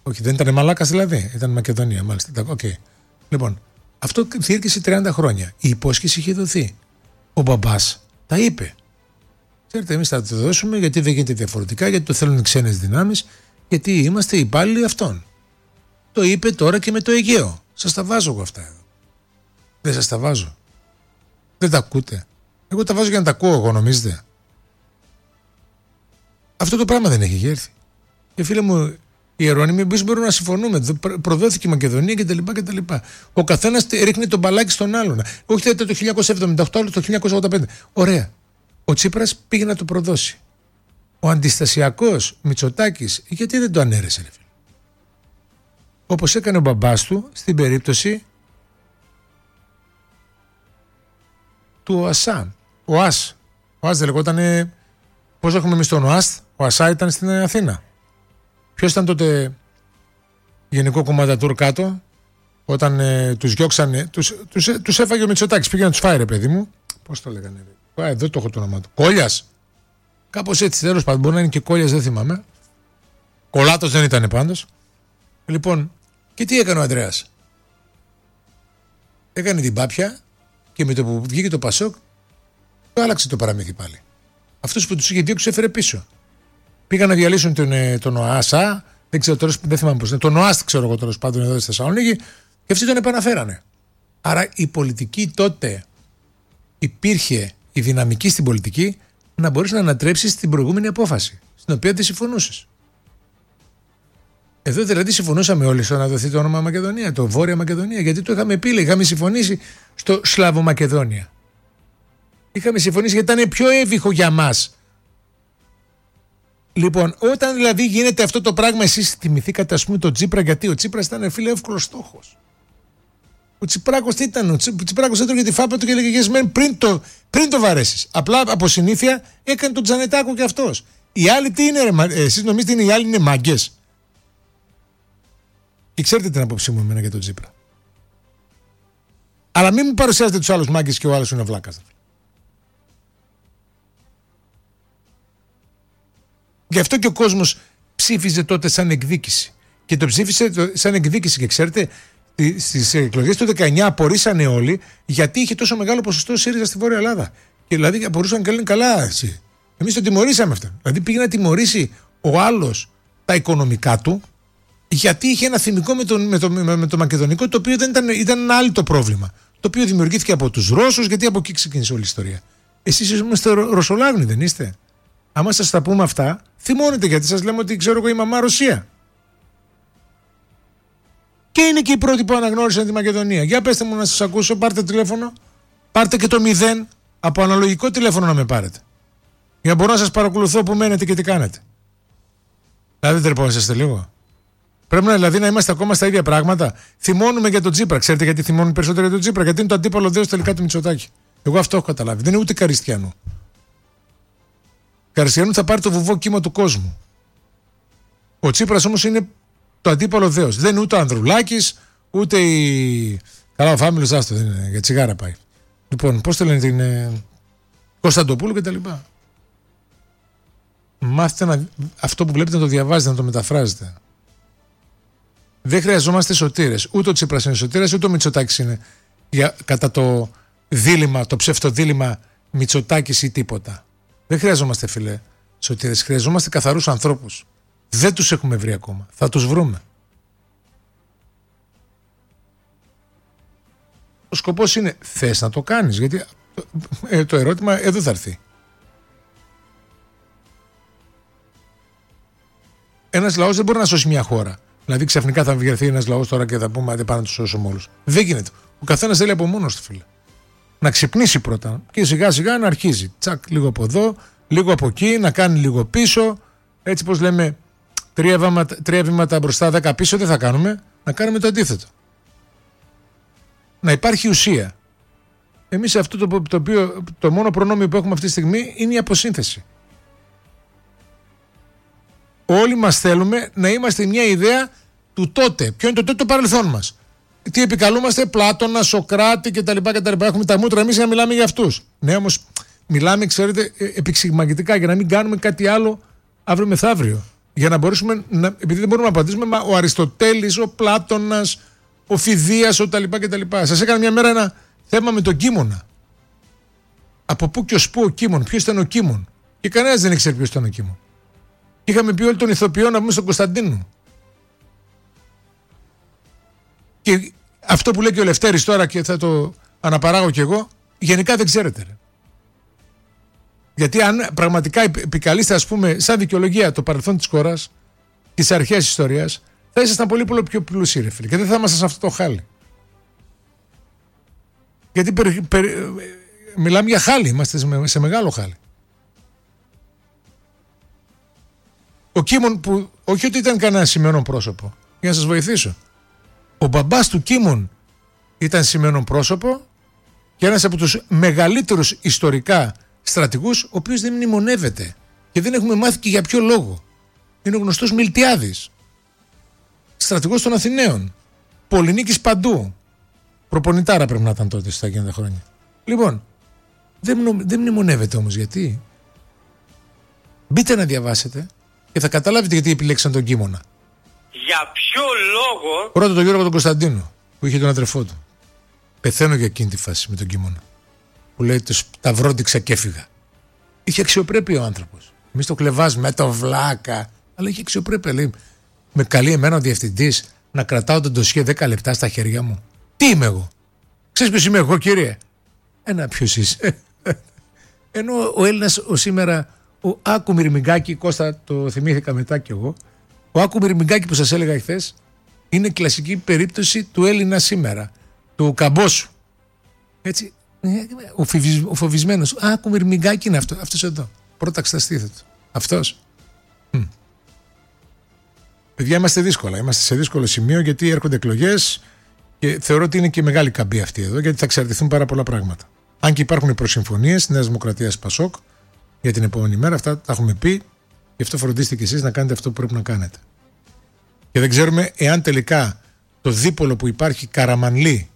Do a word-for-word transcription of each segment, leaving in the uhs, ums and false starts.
Όχι, δεν ήταν Μαλάκας δηλαδή. Ήταν Μακεδονία, μάλιστα. Okay. Λοιπόν, αυτό διήρκησε τριάντα χρόνια. Η υπόσχεση είχε δοθεί. Ο μπαμπάς τα είπε. Ξέρετε, εμείς θα το δώσουμε γιατί δεν γίνεται διαφορετικά, γιατί το θέλουν οι ξένες δυνάμεις, γιατί είμαστε υπάλληλοι αυτών. Το είπε τώρα και με το Αιγαίο. Σας τα βάζω εγώ αυτά εδώ. Δεν σας τα βάζω. Δεν τα ακούτε. Εγώ τα βάζω για να τα ακούω, εγώ νομίζετε. Αυτό το πράγμα δεν έχει έρθει. Και φίλε μου, οι Ιερώνυμοι, εμείς μπορούμε να συμφωνούμε. Προδόθηκε η Μακεδονία κτλ. κτλ. Ο καθένας ρίχνει τον μπαλάκι στον άλλον. Όχι το χίλια εννιακόσια εβδομήντα οκτώ, άλλο το χίλια εννιακόσια ογδόντα πέντε. Ωραία. Ο Τσίπρας πήγε να το προδώσει. Ο αντιστασιακός Μητσοτάκης, γιατί δεν το ανέρεσε, ρε φίλε. Όπως έκανε ο μπαμπάς του στην περίπτωση του ΟΑΣΑ. Ο ΑΣ. Ο ΑΣ δεν λεγότανε. Πώς έχουμε εμείς τον ΟΑΣ. Ο ΑΣΑ ήταν στην Αθήνα. Ποιος ήταν τότε γενικό κομματατούρ κάτω, όταν ε, τους διώξανε, τους, τους, ε, τους έφαγε ο Μητσοτάκης, πήγε να τους φάει, ρε παιδί μου. Πώς το λέγανε, ρε. Α, εδώ το έχω το όνομα του. Κόλιας. Κάπως έτσι, τέλος πάντων, μπορεί να είναι και Κόλιας, δεν θυμάμαι. Κολάτος δεν ήταν πάντως. Λοιπόν, και τι έκανε ο Ανδρέας. Έκανε την πάπια και με το που βγήκε το Πασόκ, το άλλαξε το παραμύθι πάλι. Αυτός που τους είχε διώξει έφερε πίσω. Πήγαν να διαλύσουν τον, τον ΟΑΣΑ, δεν ξέρω τώρα, δεν θυμάμαι πώς είναι, τον ΟΑΣΤ ξέρω εγώ τέλος πάντων εδώ στη Θεσσαλονίκη, και αυτοί τον επαναφέρανε. Άρα η πολιτική τότε υπήρχε η δυναμική στην πολιτική να μπορείς να ανατρέψεις την προηγούμενη απόφαση, στην οποία δεν συμφωνούσες. Εδώ δηλαδή συμφωνούσαμε όλοι στο να δοθεί το όνομα Μακεδονία, το Βόρεια Μακεδονία, γιατί το είχαμε πει, είχαμε συμφωνήσει στο Σλαβομακεδόνια. Είχαμε συμφωνήσει γιατί ήταν πιο εύβυχο για μας. Λοιπόν, όταν δηλαδή γίνεται αυτό το πράγμα, εσείς θυμηθήκατε ας πούμε τον Τσίπρα, γιατί ο Τσίπρας ήταν φίλε εύκολος στόχος. Ο Τσιπράκος τι ήταν, ο Τσιπράκος έτρωγε τη φάπα του και έλεγε yes, πριν το, πριν το βαρέσεις. Απλά από συνήθεια έκανε τον Τζανετάκο και αυτός. Οι άλλοι τι είναι, ρε, εσείς νομίζετε είναι οι άλλοι είναι μάγκες. Και ξέρετε την απόψη μου εμένα για τον Τσίπρα. Αλλά μην μου παρουσιάζετε τους άλλους μάγκες και ο άλλος είναι βλάκας. Γι' αυτό και ο κόσμος ψήφιζε τότε σαν εκδίκηση. Και το ψήφισε σαν εκδίκηση. Και ξέρετε, στις εκλογές του δεκαεννιά απορρίσανε όλοι γιατί είχε τόσο μεγάλο ποσοστό ΣΥΡΙΖΑ στη Βόρεια Ελλάδα. Και δηλαδή απορούσαν και λένε καλά εσύ. Εμείς τον τιμωρήσαμε αυτό. Δηλαδή πήγε να τιμωρήσει ο άλλος τα οικονομικά του, γιατί είχε ένα θυμικό με το, με το, με, με το μακεδονικό, το οποίο δεν ήταν, ήταν ένα άλλο το πρόβλημα. Το οποίο δημιουργήθηκε από τους Ρώσους, γιατί από εκεί ξεκίνησε όλη η ιστορία. Εσείς είστε Ρωσολάγνοι, δεν είστε? Άμα σας τα πούμε αυτά, θυμώνετε, γιατί σας λέμε ότι ξέρω εγώ η μαμά Ρωσία. Και είναι και οι πρώτοι που αναγνώρισαν τη Μακεδονία. Για πέστε μου να σας ακούσω, πάρτε τηλέφωνο. Πάρτε και το μηδέν από αναλογικό τηλέφωνο να με πάρετε. Για να μπορώ να σας παρακολουθώ που μένετε και τι κάνετε. Δηλαδή δεν τρεπόσαστε λίγο? Πρέπει να, δηλαδή να είμαστε ακόμα στα ίδια πράγματα. Θυμώνουμε για τον Τσίπρα. Ξέρετε γιατί θυμώνουν περισσότερο για τον Τσίπρα? Γιατί είναι το αντίπαλο δέος τελικά του Μητσοτάκη. Εγώ αυτό έχω καταλάβει. Δεν είναι ούτε Καριστιανού. Καριστιανού θα πάρει το βουβό κύμα του κόσμου. Ο Τσίπρας όμως είναι το αντίπαλο δέος. Δεν είναι ούτε ο Ανδρουλάκης, ούτε η. Καλά, ο Φάμιλος, άστο, δεν είναι. Για τσιγάρα πάει. Λοιπόν, πώς το λένε, την ε... Κωνσταντοπούλου κτλ. Μάθετε να... αυτό που βλέπετε να το διαβάζετε, να το μεταφράζετε. Δεν χρειαζόμαστε σωτήρες. Ούτε ο Τσίπρας είναι σωτήρας, ούτε ο Μητσοτάκης είναι για... κατά το δίλημμα, το ψευτοδίλημμα Μητσοτάκης ή τίποτα. Δεν χρειαζόμαστε, φίλε, σωτήρες. Χρειαζόμαστε καθαρούς ανθρώπους. Δεν τους έχουμε βρει ακόμα. Θα τους βρούμε. Ο σκοπός είναι, θες να το κάνεις? Γιατί ε, το ερώτημα εδώ θα έρθει. Ένας λαός δεν μπορεί να σώσει μια χώρα. Δηλαδή ξαφνικά θα βγει ένας λαός τώρα και θα πούμε άντε πάμε να τους σώσουμε όλους. Δεν γίνεται. Ο καθένας θέλει από μόνος του, φίλε. Να ξυπνήσει πρώτα και σιγά σιγά να αρχίζει. Τσακ, λίγο από εδώ, λίγο από εκεί, να κάνει λίγο πίσω. Έτσι πως λέμε, τρία βήματα, τρία βήματα μπροστά, δέκα πίσω δεν θα κάνουμε. Να κάνουμε το αντίθετο. Να υπάρχει ουσία. Εμείς αυτό το, το, οποίο, το μόνο προνόμιο που έχουμε αυτή τη στιγμή είναι η αποσύνθεση. Όλοι μας θέλουμε να είμαστε μια ιδέα του τότε. Ποιο είναι το τότε το παρελθόν μας? Τι επικαλούμαστε? Πλάτωνα, Σοκράτη κτλ. κτλ. Έχουμε τα μούτρα εμείς για να μιλάμε για αυτούς. Ναι, όμως μιλάμε, ξέρετε, επεξηγηματικά για να μην κάνουμε κάτι άλλο αύριο μεθαύριο. Για να μπορέσουμε να. Επειδή δεν μπορούμε να απαντήσουμε, μα ο Αριστοτέλης, ο Πλάτωνας, ο Φιδίας, ο τα λοιπά και τα λοιπά. Σας έκανα μια μέρα ένα θέμα με τον Κίμωνα. Από πού και ως πού ο Κίμων, ποιος ήταν ο Κίμων. Και κανένας δεν ήξερε ποιος ήταν ο Κίμων. Είχαμε πει όλοι τον ηθοποιό να πούμε στον Κωνσταντίνο. Και αυτό που λέει και ο Λευτέρης τώρα και θα το αναπαράγω κι εγώ, γενικά δεν ξέρετε. Ρε. Γιατί αν πραγματικά επικαλείστε, ας πούμε, σαν δικαιολογία το παρελθόν της χώρας, της αρχαίας ιστορίας, θα ήσασταν πολύ πολύ πιο πλούσιοι, ρε φίλε. Και δεν θα ήμασταν σε αυτό το χάλι. Γιατί περι, περι, μιλάμε για χάλι, είμαστε σε, σε μεγάλο χάλι. Ο Κίμων που όχι ότι ήταν κανένα σημαίνον πρόσωπο, για να σας βοηθήσω. Ο μπαμπάς του Κίμων ήταν σημαίνον πρόσωπο και ένας από τους μεγαλύτερους ιστορικά στρατηγούς, ο οποίος δεν μνημονεύεται και δεν έχουμε μάθει και για ποιο λόγο. Είναι ο γνωστός Μιλτιάδης, στρατηγός των Αθηναίων, πολυνίκης παντού. Προπονητάρα πρέπει να ήταν τότε στα εκείνα χρόνια. Λοιπόν, δεν, μνο, δεν μνημονεύεται όμως γιατί. Μπείτε να διαβάσετε και θα καταλάβετε γιατί επιλέξαν τον Κίμωνα. Για ποιο λόγο. Πρώτα τον Γιώργο τον Κωνσταντίνο που είχε τον αδερφό του. Πεθαίνω για εκείνη τη φάση με τον Κίμωνα. Που λέει το σταυρόντιξα και έφυγα. Είχε αξιοπρέπεια ο άνθρωπος. Εμείς το κλεβάζουμε, το βλάκα. Αλλά είχε αξιοπρέπεια. Λέει, με καλεί εμένα ο διευθυντής να κρατάω τον ντοσιέ δέκα λεπτά στα χέρια μου. Τι είμαι εγώ. Ξέρεις ποιος είμαι εγώ, κύριε. Ένα ποιος είσαι. Ενώ ο Έλληνας ο σήμερα, ο Άκου Μυρμηγκάκη, Κώστα το θυμήθηκα μετά κι εγώ. Ο Άκου Μυρμηγκάκη που σας έλεγα χθες είναι κλασική περίπτωση του Έλληνα σήμερα. Του καμπόσου. Έτσι. Ο, φοβισ, ο φοβισμένος. Α, Άκου Μυρμηγκάκη είναι αυτό. Αυτός εδώ. Πρόταξε τα στήθη του. Αυτός. Hm. Παιδιά, είμαστε δύσκολα. Είμαστε σε δύσκολο σημείο γιατί έρχονται εκλογές και θεωρώ ότι είναι και μεγάλη καμπή αυτή εδώ γιατί θα εξαρτηθούν πάρα πολλά πράγματα. Αν και υπάρχουν οι προσυμφωνίες Νέας Δημοκρατίας Πασόκ για την επόμενη μέρα, αυτά τα έχουμε πει. Γι' αυτό φροντίστε και εσείς να κάνετε αυτό που πρέπει να κάνετε. Και δεν ξέρουμε εάν τελικά το δίπολο που υπάρχει Καραμανλή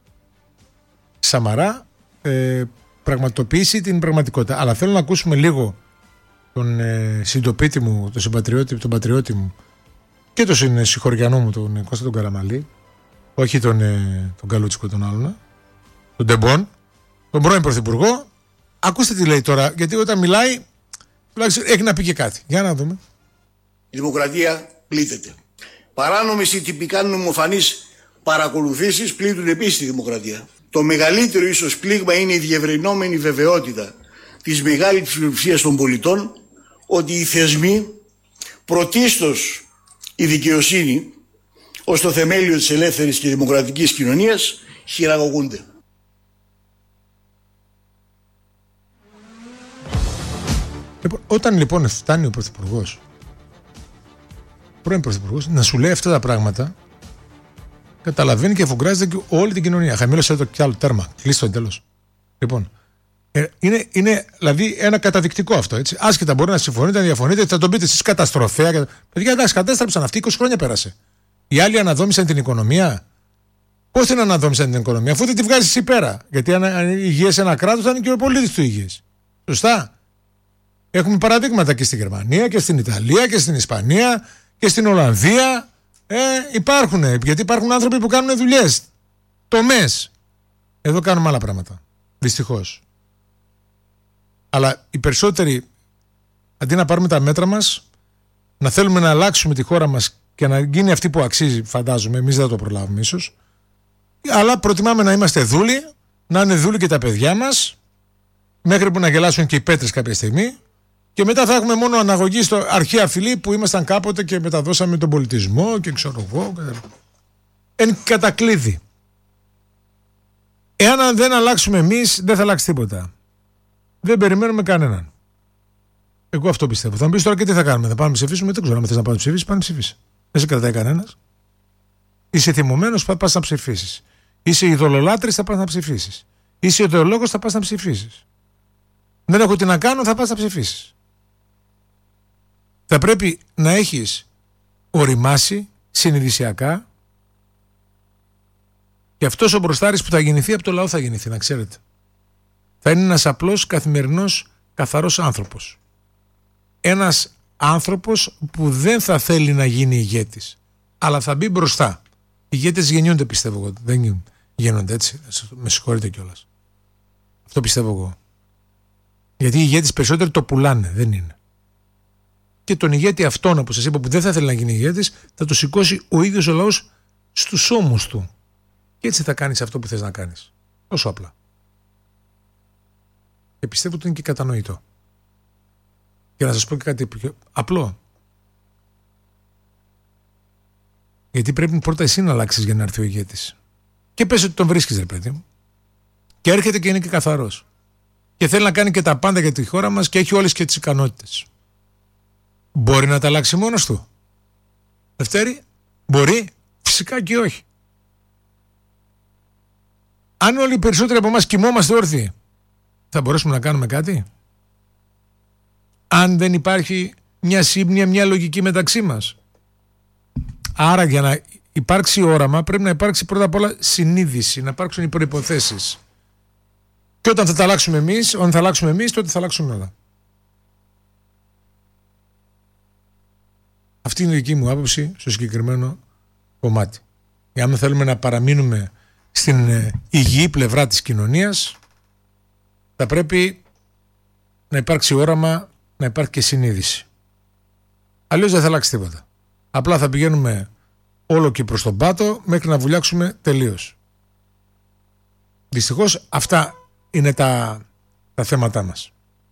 Σαμαρά ε, πραγματοποιήσει την πραγματικότητα. Αλλά θέλω να ακούσουμε λίγο τον ε, συντοπίτη μου, τον συμπατριώτη, τον πατριώτη μου και τον συγχωριανό μου, τον Κώστα τον Καραμανλή, όχι τον, ε, τον Καλούτσικο τον άλλον, τον Ντεμπόν, τον πρώην πρωθυπουργό. Ακούστε τι λέει τώρα, γιατί όταν μιλάει τουλάχιστον έχει να πει και κάτι. Για να δούμε. Η δημοκρατία πλήττεται. Παράνομες ή τυπικά νομοφανείς παρακολουθήσεις πλήττουν επίσης τη δημοκρατία. Το μεγαλύτερο ίσως πλήγμα είναι η διευρυνόμενη βεβαιότητα της μεγάλης πλειοψηφίας των πολιτών ότι οι θεσμοί, πρωτίστως η δικαιοσύνη, ως το θεμέλιο της ελεύθερης και δημοκρατικής κοινωνίας, χειραγωγούνται. Λοιπόν, όταν λοιπόν φτάνει ο πρωθυπουργός, πρώην πρωθυπουργός, να σου λέει αυτά τα πράγματα, καταλαβαίνει και αφουγκράζεται και όλη την κοινωνία. Χαμήλωσε το κι άλλο τέρμα. Κλείστο τέλος. Λοιπόν, ε, είναι, είναι δηλαδή ένα καταδεικτικό αυτό. Έτσι. Άσχετα μπορεί να συμφωνείτε, να διαφωνείτε, θα τον πείτε εσείς καταστροφέα. Κατα... Παιδιά, εντάξει, κατέστρεψαν αυτοί, είκοσι χρόνια πέρασε. Οι άλλοι αναδόμησαν την οικονομία. Πώς την αναδόμησαν την οικονομία, αφού δεν τη βγάζει εσύ πέρα. Γιατί αν, αν υγιές ένα κράτος, θα είναι και ο πολίτης του υγιές. Σωστά. Έχουμε παραδείγματα και στη Γερμανία και στην Ιταλία και στην Ισπανία και στην Ολλανδία. Ε, υπάρχουν, γιατί υπάρχουν άνθρωποι που κάνουν δουλειές. Τομές. Εδώ κάνουμε άλλα πράγματα. Δυστυχώς. Αλλά οι περισσότεροι, αντί να πάρουμε τα μέτρα μας, να θέλουμε να αλλάξουμε τη χώρα μας και να γίνει αυτή που αξίζει, φαντάζομαι, εμείς δεν το προλάβουμε ίσως. Αλλά προτιμάμε να είμαστε δούλοι, να είναι δούλοι και τα παιδιά μας, μέχρι που να γελάσουν και οι πέτρες κάποια στιγμή. Και μετά θα έχουμε μόνο αναγωγή στο αρχαία φυλή που ήμασταν κάποτε και μεταδώσαμε τον πολιτισμό και ξέρω εγώ. Εν κατακλείδη. Εάν δεν αλλάξουμε εμείς, δεν θα αλλάξει τίποτα. Δεν περιμένουμε κανέναν. Εγώ αυτό πιστεύω. Θα μου πεις τώρα και τι θα κάνουμε. Θα πάμε να ψηφίσουμε. Δεν ξέρω αν θες να πάμε να ψηφίσεις. Πάμε να ψηφίσεις. Δεν σε κρατάει κανένας. Είσαι θυμωμένος, θα πας να ψηφίσεις. Είσαι ειδωλολάτρης, θα πας να ψηφίσεις. Είσαι ιδεολόγος, θα πας να ψηφίσεις. Δεν έχω τι να κάνω, θα πας να ψηφίσεις. Θα πρέπει να έχεις οριμάσει συνειδησιακά και αυτός ο μπροστάρης που θα γεννηθεί από το λαό θα γεννηθεί, να ξέρετε. Θα είναι ένας απλός, καθημερινός, καθαρός άνθρωπος. Ένας άνθρωπος που δεν θα θέλει να γίνει ηγέτης, αλλά θα μπει μπροστά. Οι ηγέτες γεννιούνται, πιστεύω εγώ. Δεν γίνονται έτσι. Με συγχωρείτε κιόλας. Αυτό πιστεύω εγώ. Γιατί οι ηγέτες περισσότερο το πουλάνε, δεν είναι. Και τον ηγέτη αυτόν, όπως σας είπα, που δεν θα θέλει να γίνει ηγέτης, θα το σηκώσει ο ίδιος ο λαός στους ώμους του. Και έτσι θα κάνεις αυτό που θες να κάνεις. Τόσο απλά. Και πιστεύω ότι είναι και κατανοητό. Και να σας πω και κάτι πιο απλό. Γιατί πρέπει πρώτα εσύ να αλλάξεις για να έρθει ο ηγέτης. Και πες ότι τον βρίσκεις, ρε παιδί μου. Και έρχεται και είναι και καθαρός. Και θέλει να κάνει και τα πάντα για τη χώρα μας και έχει όλες και τις ικανότητες. Μπορεί να τα αλλάξει μόνος του? Δευτέρη, μπορεί? Φυσικά και όχι. Αν όλοι οι περισσότεροι από εμάς κοιμόμαστε όρθιοι, θα μπορέσουμε να κάνουμε κάτι? Αν δεν υπάρχει μια σύμπνοια, μια λογική μεταξύ μας. Άρα για να υπάρξει όραμα πρέπει να υπάρξει πρώτα απ' όλα συνείδηση, να υπάρξουν οι προϋποθέσεις. Και όταν θα τα αλλάξουμε εμείς, όταν θα αλλάξουμε εμείς, τότε θα αλλάξουν όλα. Αυτή είναι η δική μου άποψη στο συγκεκριμένο κομμάτι. Αν θέλουμε να παραμείνουμε στην υγιή πλευρά της κοινωνίας, θα πρέπει να υπάρξει όραμα, να υπάρχει και συνείδηση. Αλλιώς δεν θα αλλάξει τίποτα. Απλά θα πηγαίνουμε όλο και προς τον πάτο μέχρι να βουλιάξουμε τελείως. Δυστυχώς αυτά είναι τα, τα θέματά μας.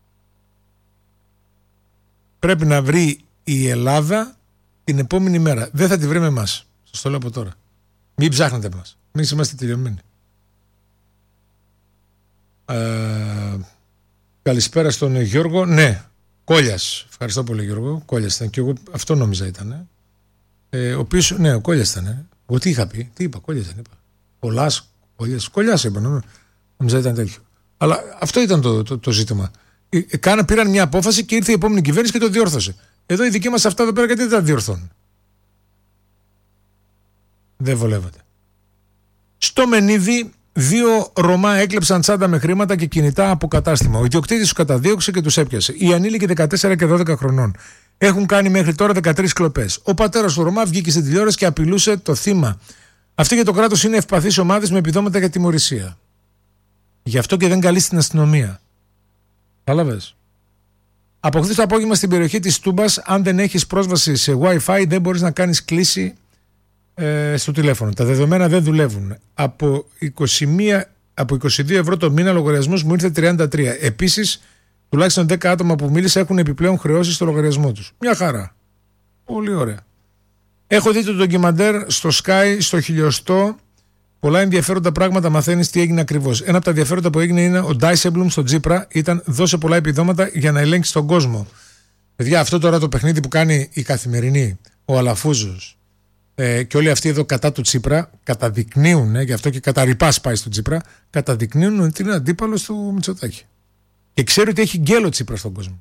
Πρέπει να βρει η Ελλάδα την επόμενη μέρα. Δεν θα τη βρει με εμάς. Σας το λέω από τώρα. Μην ψάχνετε εμάς. Εμείς είμαστε τελειωμένοι. Ε, καλησπέρα στον Γιώργο. Ναι, Κόλιας. Ευχαριστώ πολύ, Γιώργο. Κόλιας ήταν και εγώ αυτό νόμιζα ήταν. Ε, ο οποίος, ναι, ο Κόλιας ήταν. Εγώ τι είχα πει, τι είπα, Κόλιας δεν είπα. Κολάς, Κόλιας, Κολιάς είπα. Νόμιζα ήταν τέτοιο. Αλλά αυτό ήταν το, το, το ζήτημα. Ε, κάνα, πήραν μια απόφαση και ήρθε η επόμενη κυβέρνηση και το διόρθωσε. Εδώ οι δικοί μας αυτά εδώ πέρα γιατί δεν τα διορθώνουν? Δεν βολεύεται. Στο Μενίδη, δύο Ρωμά έκλεψαν τσάντα με χρήματα και κινητά από κατάστημα. Ο ιδιοκτήτης τους καταδίωξε και τους έπιασε. Οι ανήλικοι δεκατέσσερα και δώδεκα χρονών έχουν κάνει μέχρι τώρα δεκατρείς κλοπές. Ο πατέρας του Ρωμά βγήκε στην τηλεόραση και απειλούσε το θύμα. Αυτή για το κράτος είναι ευπαθείς ομάδες με επιδόματα για τιμωρησία. Γι' αυτό και δεν καλεί στην αστυνομία. Κατάλαβες. Από χθες το απόγευμα στην περιοχή της Τούμπας, αν δεν έχεις πρόσβαση σε Wi-Fi, δεν μπορείς να κάνεις κλήση ε, στο τηλέφωνο. Τα δεδομένα δεν δουλεύουν. Από είκοσι μία, από είκοσι δύο ευρώ το μήνα λογαριασμός μου ήρθε τριάντα τρία. Επίσης, τουλάχιστον δέκα άτομα που μίλησα έχουν επιπλέον χρεώσεις στο λογαριασμό τους. Μια χαρά. Πολύ ωραία. Έχω δει το ντοκιμαντέρ στο Sky, στο χιλιοστό. Πολλά ενδιαφέροντα πράγματα, μαθαίνεις τι έγινε ακριβώς. Ένα από τα ενδιαφέροντα που έγινε είναι ο Ντάισεμπλουμ στο Τσίπρα ήταν δώσε πολλά επιδόματα για να ελέγξει τον κόσμο. Παιδιά, αυτό τώρα το παιχνίδι που κάνει η Καθημερινή, ο Αλαφούζος ε, και όλοι αυτοί εδώ κατά του Τσίπρα καταδεικνύουν, ε, γι' αυτό και κατά ρηπάς πάει στο Τσίπρα, καταδεικνύουν ότι είναι αντίπαλος του Μητσοτάκη. Και ξέρει ότι έχει γκέλο Τσίπρα στον κόσμο.